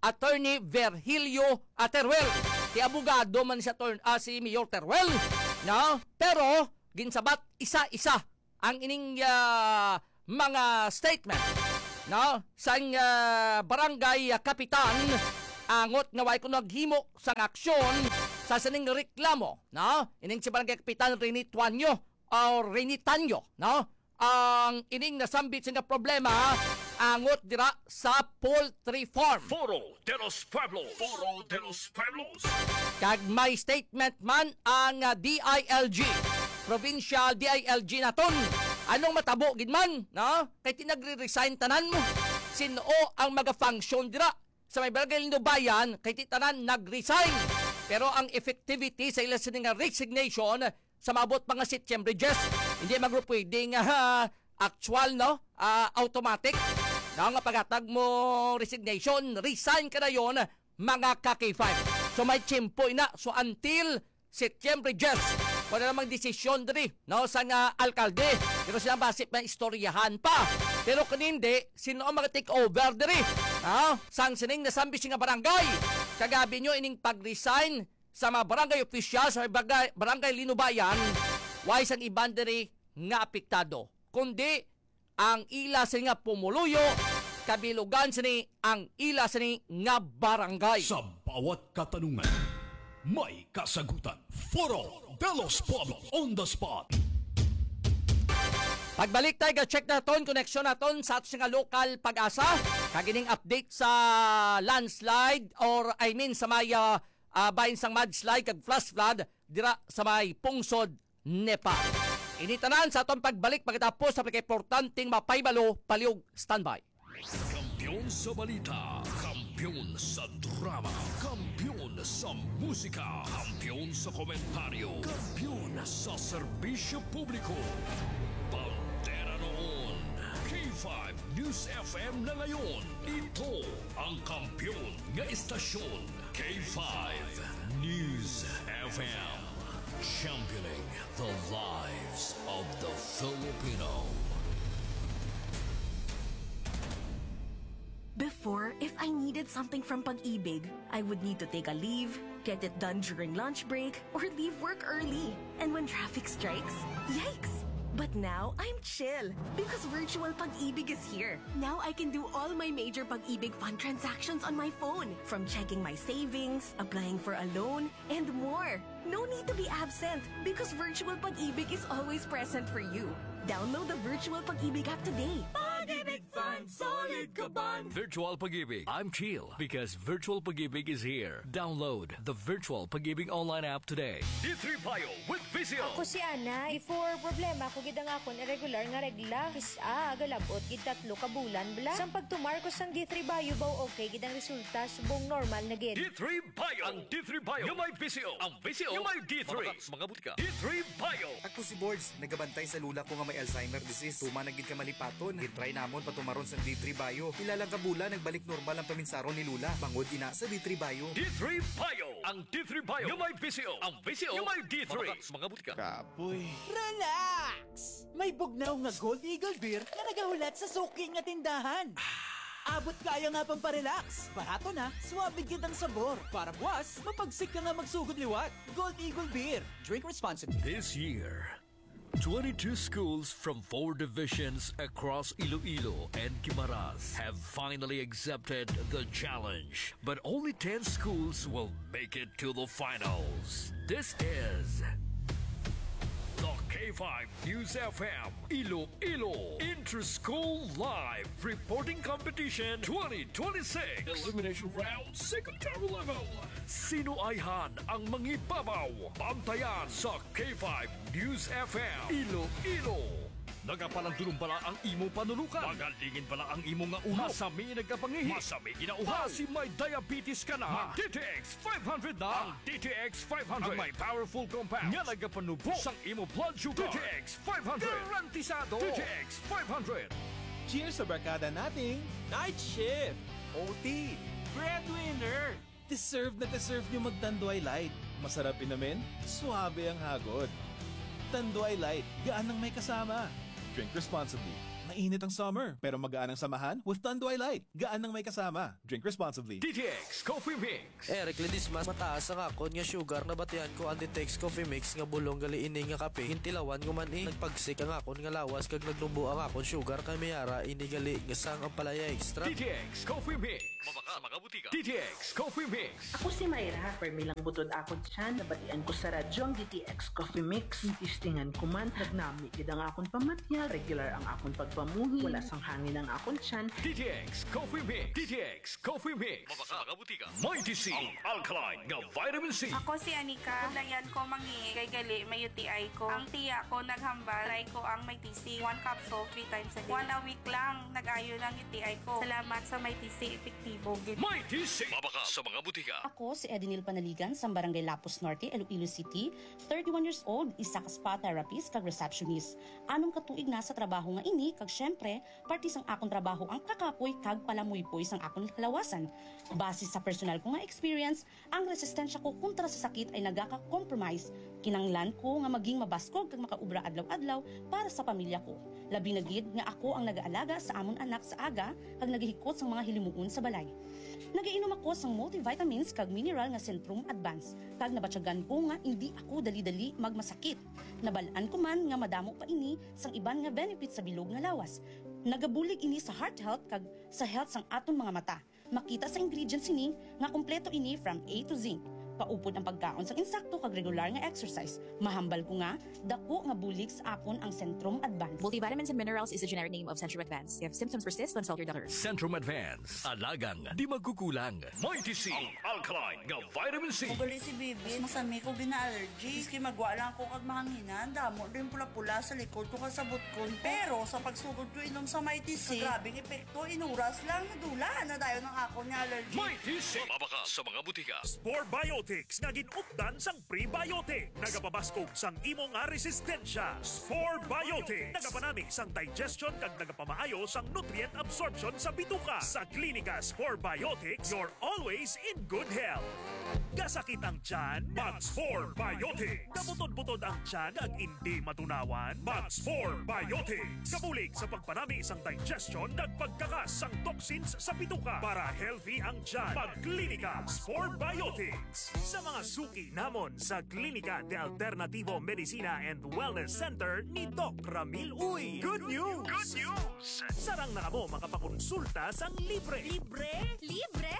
[SPEAKER 5] Attorney Virgilio Teruel. Ti abogado man si Mayor Teruel, no? Pero ginsabat isa-isa ang ining mga statement, no? Sang barangay kapitan angot nga way ko naghimo sang aksyon sa sining reklamo, no? Ining si barangay kapitan Rene Tanyo, no? Ang ining nasambit nga problema angot dira sa poultry farm.
[SPEAKER 2] Foro de los Pueblos.
[SPEAKER 5] Kag may statement man ang DILG, provincial DILG naton. Anong matabo gid man, no? Kay tinagre-resign tanan mo. Sino ang maga-function dira sa may barangay Linubayan kay tanan nag-resign. Pero ang effectivity sa ila sining resignation sa maabot pa nga September 10, hindi magpwedeng actual, no? Automatic. No, nga pagatag mo resignation, resign ka na yon, mga ka-K5. So may tiyempo ina. So until September 10, wala namang desisyon diri, no, sa nga alkalde. Pero sila basip na istoryahan pa. Pero kanindi, sino ang mag-take over diri? No? Sang sining nasambi nga barangay. Kagabi nyo ining pag-resign sa mga barangay official sa barangay Linubayan, wais ang iban diri nga apektado. Kundi ang ila sa nga pumuluyo, kabilugan sa ni ang ila sa ni nga barangay.
[SPEAKER 22] Sa bawat katanungan, may kasagutan. Foro de los Pueblos on the spot.
[SPEAKER 5] Pagbalik tayo, check naton, connection naton sa ato nga local pag-asa. Kagining update sa landslide or sa may bahin sang mudslide kag flash flood dira sa may pungsod Nepal. Initanan sa atong pagbalik pagkatapos sa pagka-importanteng mapaybalo, paliog, standby.
[SPEAKER 22] Kampiyon sa balita, kampiyon sa drama, kampiyon sa musika, kampiyon sa komentaryo, kampiyon sa serbisyo publiko. Pantera noon, K5 News FM na ngayon. Ito ang kampiyon nga istasyon, K5 News FM. Championing the lives of the Filipino.
[SPEAKER 21] Before, if I needed something from Pag-ibig, I would need to take a leave, get it done during lunch break, or leave work early. And when traffic strikes, yikes! But now, I'm chill because virtual Pag-ibig is here. Now I can do all my major Pag-ibig fund transactions on my phone, from checking my savings, applying for a loan, and more. No need to be absent because virtual Pag-ibig is always present for you. Download the virtual Pag-ibig app today.
[SPEAKER 2] Pag-ibig Fund, solid ka ban! Virtual Pag-ibig. I'm chill because Virtual Pag-ibig is here. Download the Virtual Pag-ibig online app today. D3 Bio with Visio.
[SPEAKER 4] Ako si Ana. Before problema ko gid ang akon irregular nga regla. Isa agalabot gid 3 ka bulan bla. Sang pagtumar ko sang D3 Bio baw okay gid ang resulta subong normal na gid.
[SPEAKER 2] D3 Bio. Ang D3 Bio yung may Visio. Ang Visio yung may D3. Mga butika. D3 Bio.
[SPEAKER 6] Ako si Boards. Nagabantay sa lula ko nga may Alzheimer disease. Tuma na gid ka malipaton. Gitry namon patumaron sa D3 Bio. Ilalang kabula nagbalik normal ang paminsaron ni Lula. Bangod ina sa D3 Bio.
[SPEAKER 2] D3 Bio. Ang D3 Bio yung may Visio. Ang Visio yung may D3. Mga butika.
[SPEAKER 9] Kapoy. Relax! May bugnaw nga Gold Eagle Beer na nagahulat sa suking nga tindahan. Abot kaya nga pang parelax. Barato na, suwabe gid ang sabor. Para buwas, mapagsik ka nga magsugod liwat. Gold Eagle Beer. Drink responsibly.
[SPEAKER 2] This year, 22 schools from 4 divisions across Iloilo and Guimaras have finally accepted the challenge. But only 10 schools will make it to the finals. This is the K5 News FM Iloilo Inter-School Live Reporting Competition 2026 Elimination Round Second Tower Level. Sino ayhan ang mangibabaw? Bantayan sa K5 News FM Iloilo. Nagapalang tulong pala ang imo panulukan. Magalingin pala ang imo nga uhaw. Masami nagkapangihi. Masami ginauhaw. Si may diabetes ka na. DTX 500 na. Ang DTX 500 ang may powerful compounds nga nagapanubo sang imo blood sugar. DTX 500 garantisado. DTX 500.
[SPEAKER 9] Cheers sa barkada nating Night Shift, OT, Breadwinner. Deserve nyo magtanduay light. Masarap inamin, suabe ang hagod. Tanduay light, gaan ang may kasama. Drink responsibly.
[SPEAKER 1] Mainit ang summer, pero magaan ang samahan with Tanduay Light. Gaan ng may kasama. Drink responsibly.
[SPEAKER 2] DTX Coffee Mix.
[SPEAKER 10] Eric Ledismas, mataas ang akon nga sugar na batian ko ang DTX Coffee Mix nga bulong gali ini nga kape. Hintilawan ko man nagpagsik ang akon nga lawas kag nagnumbo ang akon sugar kay mayara ini gali nga sang ang palaya extra.
[SPEAKER 2] DTX Coffee Mix. Mabaka mga butika. DTX Coffee Mix.
[SPEAKER 7] Ako si Mayra, permilang butod akon tiyan, nabatian ko sa radyo ang DTX Coffee Mix. Tistingan ko man, nagnami gid ang akon pamatyag, regular ang akon pagpamuhi, wala sang hangin ang akon tiyan.
[SPEAKER 2] DTX Coffee Mix. DTX Coffee Mix. Mabaka mga butika. Mighty C. Ang alkaline nga vitamin C.
[SPEAKER 23] Ako si Anika, layan ko mangi, kay gali may UTI ko. Ang tiya ko naghambal, try ko ang may TC, 1 capsule 3 times a day. 1 a week lang, nag-ayo ng UTI ko. Salamat sa may TC, epektibo gid.
[SPEAKER 2] Mighty C. Mabaka sa mga butika.
[SPEAKER 24] Ako si Edinil Panaligan sa Barangay Lapus Norte, Iloilo City, 31 years old, isa ka spa therapist kag receptionist. Anong katuig na sa trabaho nga ini kag syempre, parte sang akong trabaho ang kakapoy kag palamuypoy sang akong kalawasan. Base sa personal ko nga experience, ang resistensya ko kontra sa sakit ay nagaka-compromise. Kinanglan ko nga maging mabaskog kag makaubra adlaw-adlaw para sa pamilya ko. Labi na gid nga ako ang nag-aalaga sa amon anak sa aga kag nagihikot sang mga hilimuon sa balay. Nagainom ako sang multivitamins kag mineral nga Centrum Advance kag nabatyagan ko nga hindi ako dali-dali magmasakit. Nabalaan ko man nga madamo pa ini sang iban nga benefits sa bilog nga lawas. Nagabulig ini sa heart health kag sa health sang aton mga mata. Makita sa ingredients ini nga kompleto ini from A to Z. Paupod ang pagkaon sa insakto kag regular nga exercise. Mahambal ko nga, dako nga bulig sa akon ang Centrum Advance.
[SPEAKER 25] Multivitamins and minerals is the generic name of Centrum Advance. If symptoms persist, consult your doctor.
[SPEAKER 2] Centrum Advance. Alagang di magkukulang. Mighty C. Ang alkaline nga vitamin C.
[SPEAKER 26] Mugali si Bibi, masami ko gina-allergy. Iski magwa lang ko kag mahanginan, damo rin pula-pula sa likod ko kasabot ko. Pero sa pagsugod ko inom sa Mighty C, grabing epekto, inuras lang, nadula na tayo ng akon nga allergy.
[SPEAKER 2] Mighty C. Mabaka sa mga butika.
[SPEAKER 16] Spore Biotics nga ginupdan sang prebiotic. Nagapabaskog sang imo nga resistensya. Spore Biotics. Nagapanami sang digestion kag nagapamaayo sang nutrient absorption sa bituka. Sa klinika Spore Biotics, you're always in good health. Gasakit ang tiyan, Mag-Spore Biotics. Kabutod-butod ang tiyan ag hindi matunawan, Mag-Spore Biotics. Kabulig sa pagpanami sang digestion ag pagkakas sang toxins sa bituka. Para healthy ang tiyan, Mag-Klinika Spore Biotics. Sa mga suki namon sa Klinika de Alternativo Medicina and Wellness Center ni Doc Ramil Uy. Good news! Good news! Sarang na mo makapakonsulta sang libre. Libre?
[SPEAKER 25] Libre!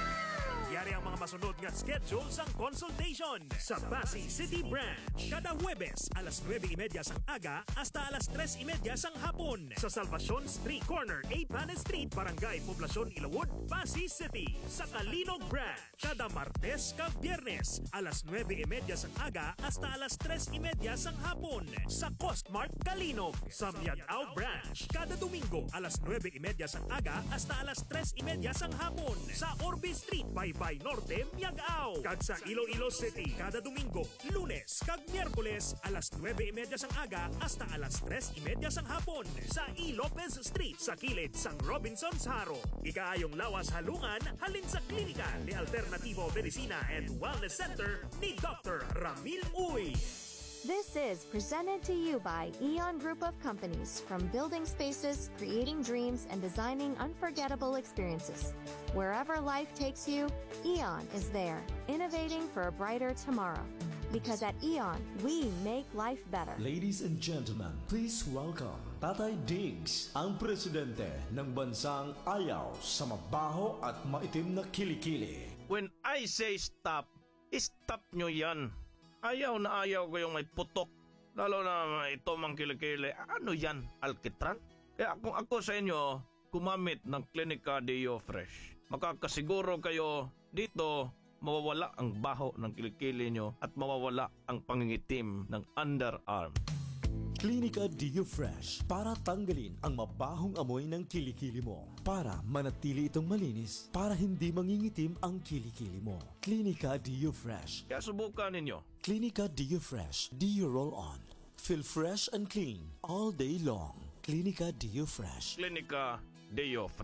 [SPEAKER 16] Yari ang mga masunod nga schedule sang consultation sa Pasay City Branch. Kada Huwebes, alas 9:30 sang aga hasta alas 3:30 sang hapon. Sa Salvacion Street Corner, Panes Street, Barangay Poblacion, Ilawod, Pasay City. Sa Kalinog Branch, kada Martes kag Biyernes, alas 9:30 sang aga hasta alas 3:30 sang hapon. Sa Costmart Kalinog. Sa Miagao Branch, kada Domingo, alas 9:30 sang aga hasta alas 3:30 sang hapon. Sa Orbe Street, Baybay Norte, Miagao. Kag sa Iloilo City, kada Domingo, Lunes kag Miyerkules, alas 9:30 sang aga hasta alas 3:30 sang hapon. Sa E. Lopez Street, sa kilid sang Robinson's Haro. Ikaayong lawas halungan, halin sa Klinika de Alternativo Medicina and Wellness Center ni Dr. Ramil Uy.
[SPEAKER 27] This is presented to you by Eon Group of Companies, from building spaces, creating dreams, and designing unforgettable experiences. Wherever life takes you, Eon is there, innovating for a brighter tomorrow. Because at Eon, we make life better.
[SPEAKER 28] Ladies and gentlemen, please welcome Tatay Diggs, ang presidente ng bansang ayaw sa mabaho at maitim na kilikili.
[SPEAKER 29] When I say stop, stop nyo yan. Ayaw na ayaw ko yung may putok. Lalo na ito mang kilikili. Ano yan? Alkitran? Kaya kung ako sa inyo, gumamit ng Klinika Deo Fresh. Makakasiguro kayo dito mawawala ang baho ng kilikili nyo at mawawala ang pangingitim ng underarm.
[SPEAKER 28] Klinika Deo Fresh para tanggalin ang mabahong amoy ng kilikili mo. Para manatili itong malinis, para hindi mangingitim ang kilikili mo. Klinika Deo Fresh.
[SPEAKER 29] Kaya subukan ninyo.
[SPEAKER 28] Klinika Deo Fresh. Deo Roll On. Feel fresh and clean all day long. Klinika Deo Fresh.
[SPEAKER 29] Klinika Deo Fresh.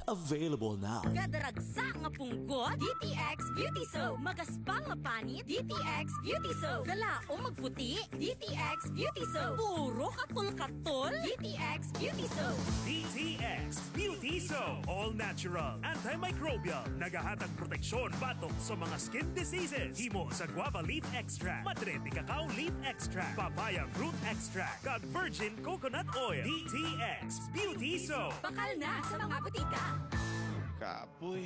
[SPEAKER 28] available now.
[SPEAKER 21] Kadaragsa nga punggot, DTX Beauty Soap. Magaspang nga panit, DTX Beauty Soap. Kalao magputi, DTX Beauty Soap. Puro katol-katol, DTX Beauty Soap.
[SPEAKER 16] DTX Beauty Soap. All natural, antimicrobial, nagahatag proteksyon batok sa mga skin diseases. Himo sa guava leaf extract, madre de cacao leaf extract, papaya fruit extract, kag virgin coconut oil. DTX Beauty Soap.
[SPEAKER 21] Bakal na sa mga butika.
[SPEAKER 1] Kapoy.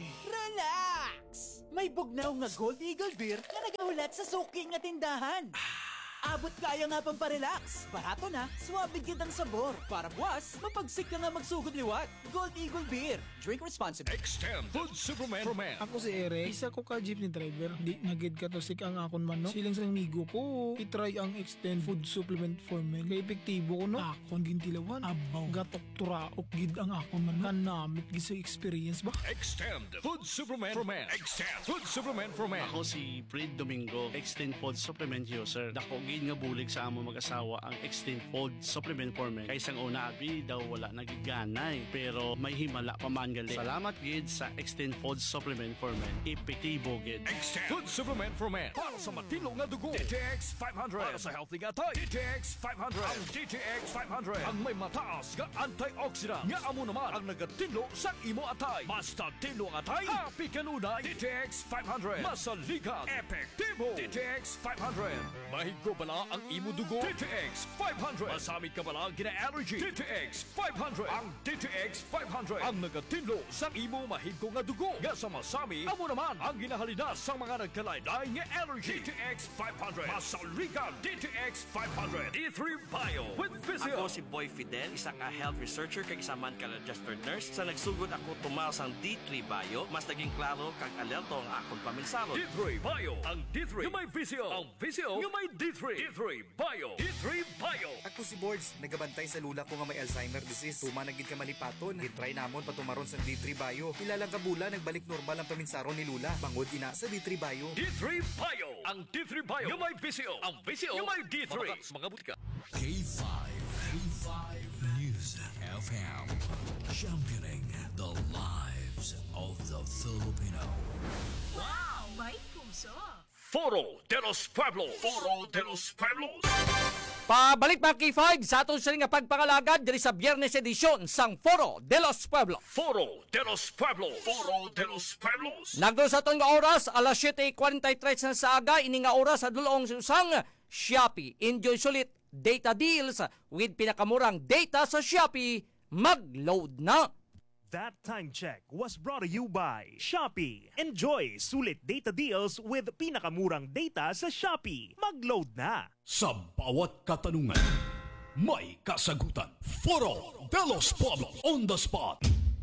[SPEAKER 9] Relax! May bugnaw nga Gold Eagle Beer na nagahulat sa suking nga tindahan. Abot kaya nga pang parelax. Barato na, suwabe gid ang sabor. Para buwas, mapagsik ka nga magsugod liwat. Gold Eagle Beer. Drink responsibly.
[SPEAKER 2] Extend Food Supplement for Men.
[SPEAKER 8] Ako si Eric, isa ko ka jeepney driver. Di nagid ka to sik ang akon man no. Silang sa migo ko, itry ang Extend Food Supplement for Men. Kay epektibo ko no. Akon gintilawan. Abaw, gatok turaok gid ang akon man. Kanamit gid sa experience ba?
[SPEAKER 2] Extend Food Supplement for Men. Extend Food Supplement for Men.
[SPEAKER 11] Ako si Fred Domingo, Extend Food Supplement user. Dako gid nga bulig sa amo mag-asawa ang Extend Food Supplement for Men. Kay sang una abi daw wala nagiganay, pero may himala pa man gali. Salamat gid sa Extend Food Supplement for Men. Epektibo gid.
[SPEAKER 2] Extend Food Supplement for Men. Para sa matino nga dugo, DTX 500. Para sa healthy nga tay, DTX 500. Ang DTX 500 ang may mataas nga antioxidant nga amo naman ang nagatino sa imo atay. Basta tino nga atay, happy kanunay. DTX 500 masaligan, epektibo. DTX 500 mahigo bala ang imo dugo. DTX 500 masamit ka bala gina-allergy. DTX 500 ang DTX 500 ang nagatino sa imo mahigo nga dugo. Nga sa masami, amo naman ang ginahalinas sa mga nagkalaylay nga allergy. DTX 500 masaligan. DTX 500 D3 Bio with Physio.
[SPEAKER 12] Ako si Boy Fidel, isang health researcher kag isa man ka registered nurse. Sa nagsugod ako tumal sang D3 Bio, mas naging klaro kag alerto ang akong paminsaro.
[SPEAKER 2] D3 Bio, ang D3 yung may Physio, ang Physio yung may D3. D3 Bio, D3 Bio.
[SPEAKER 6] Ako si Boards, nagabantay sa lula ko nga may Alzheimer disease. Tuma nagid ka malipaton. Gitry namon patumaron sa D3 Bio. Ilalang kabula nagbalik normal ang paminsaro ni Lula. Bangod ina sa D3 Bio.
[SPEAKER 2] D3 Bio, ang D3 Bio yung may Physio, ang Physio yung may D3. Mga butika.
[SPEAKER 22] K5 News FM, championing the lives of the Filipino.
[SPEAKER 21] Wow! May puso!
[SPEAKER 2] Foro de los Pueblos. Foro de los Pueblos.
[SPEAKER 5] Pabalik mga K5 sa atong sining nga pagpangalagad diri sa Biyernes edisyon sang Foro de los Pueblos.
[SPEAKER 2] Foro de los Pueblos. Foro de los Pueblos.
[SPEAKER 5] Nagdo sa atong nga oras alas 7:43 na sa aga ini nga oras sa dulong susang Shopee. Enjoy sulit data deals with pinakamurang data sa Shopee. Mag-load na.
[SPEAKER 16] That time check was brought to you by Shopee. Enjoy sulit data deals with pinakamurang data sa Shopee. Mag-load na.
[SPEAKER 22] Sa bawat katanungan, may kasagutan. Foro de los Pueblos on the spot.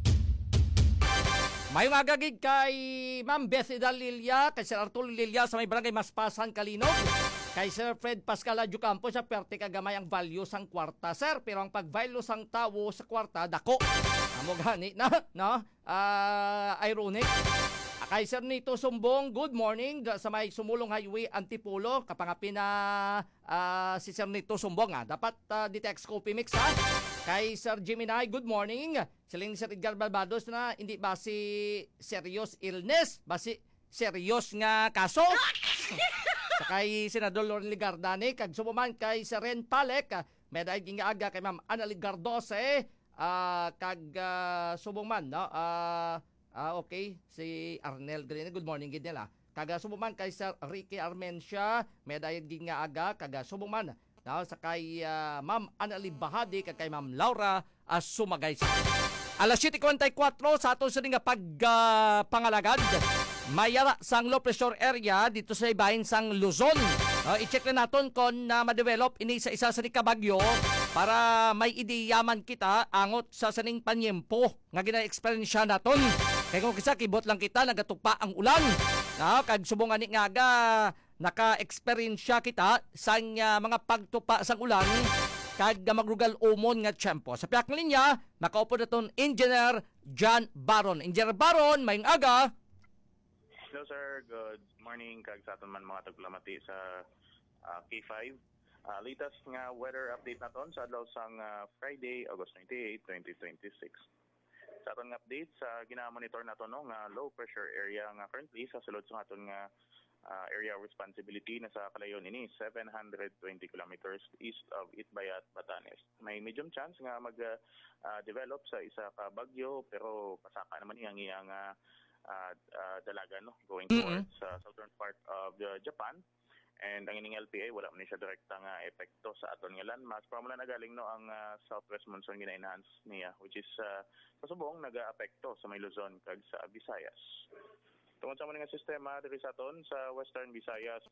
[SPEAKER 5] May magagig kay Ma'am Beth Lilia, kay Sir Arturo Lilia sa may barangay Maspasan, Kalinog. Kay Sir Fred Pascal Adjo Campos sa perte kagamay ang value sang kwarta, sir. Pero ang pag-value sang tawo sa kwarta, dako. Amo gani na, no? Ironic. Kay Sir Nito Sumbong, good morning. Sa may Sumulong Highway, Antipolo. Kapangapi na si Sir Nito Sumbong. Dapat DTX Coffee Mix, ha? Kay Sir Gemini, good morning. Siling Sir Edgar Balbados na hindi ba si serious illness? Ba si serious nga kaso? Kay Senador Loren Ligardani, kag sumuman kay Sir Ren Palek, meday ginga-aga kay Ma'am Annalyn Gardose, kag sumuman, no? Okay, si Arnel Green, good morning gid nila. Kag sumuman kay Sir Ricky Armencia, meday ginga-aga, kag sumuman, no? Sa kay Ma'am Annalyn Bahadi, kag kay Ma'am Laura Sumagay. Alas 7:44 sa aton sa nga pagpangalagad. Mayara sang low pressure area dito sa ibahin sang Luzon. I-check na natin kung ma-develop ini sa isa sa kabagyo para may ideyaman kita angot sa saning panyempo nga gina-experience naton. Kaya kung kisa kibot lang kita nagatupa ang ulan. Kag subong ani nga naka-experience kita sang mga pagtupa sang ulan kag magrugal umon nga tiyempo. Sa piyak linya, makaupo naton Engineer John Baron. Engineer Baron, mayong aga.
[SPEAKER 13] Hello sir, good morning kag sa aton man mga taglamati sa K5. Latest nga weather update naton sa adlaw sang Friday, August 28, 2026. Sa aton nga update sa gina-monitor nato no nga low pressure area nga currently sa sulod sa aton nga area of responsibility na sa kalayon ini 720 kilometers east of Itbayat, Batanes. May medium chance nga mag-develop sa isa ka bagyo pero pasaka naman iyang dalaga no going towards southern part of Japan. And ang ining LPA wala man siya direkta nga epekto sa aton nga landmass. Pero mula nagaling no ang southwest monsoon gina-enhance niya which is sa subong naga-apekto sa may Luzon kag sa Visayas. Tungod sa mga sistema diri sa aton sa Western Visayas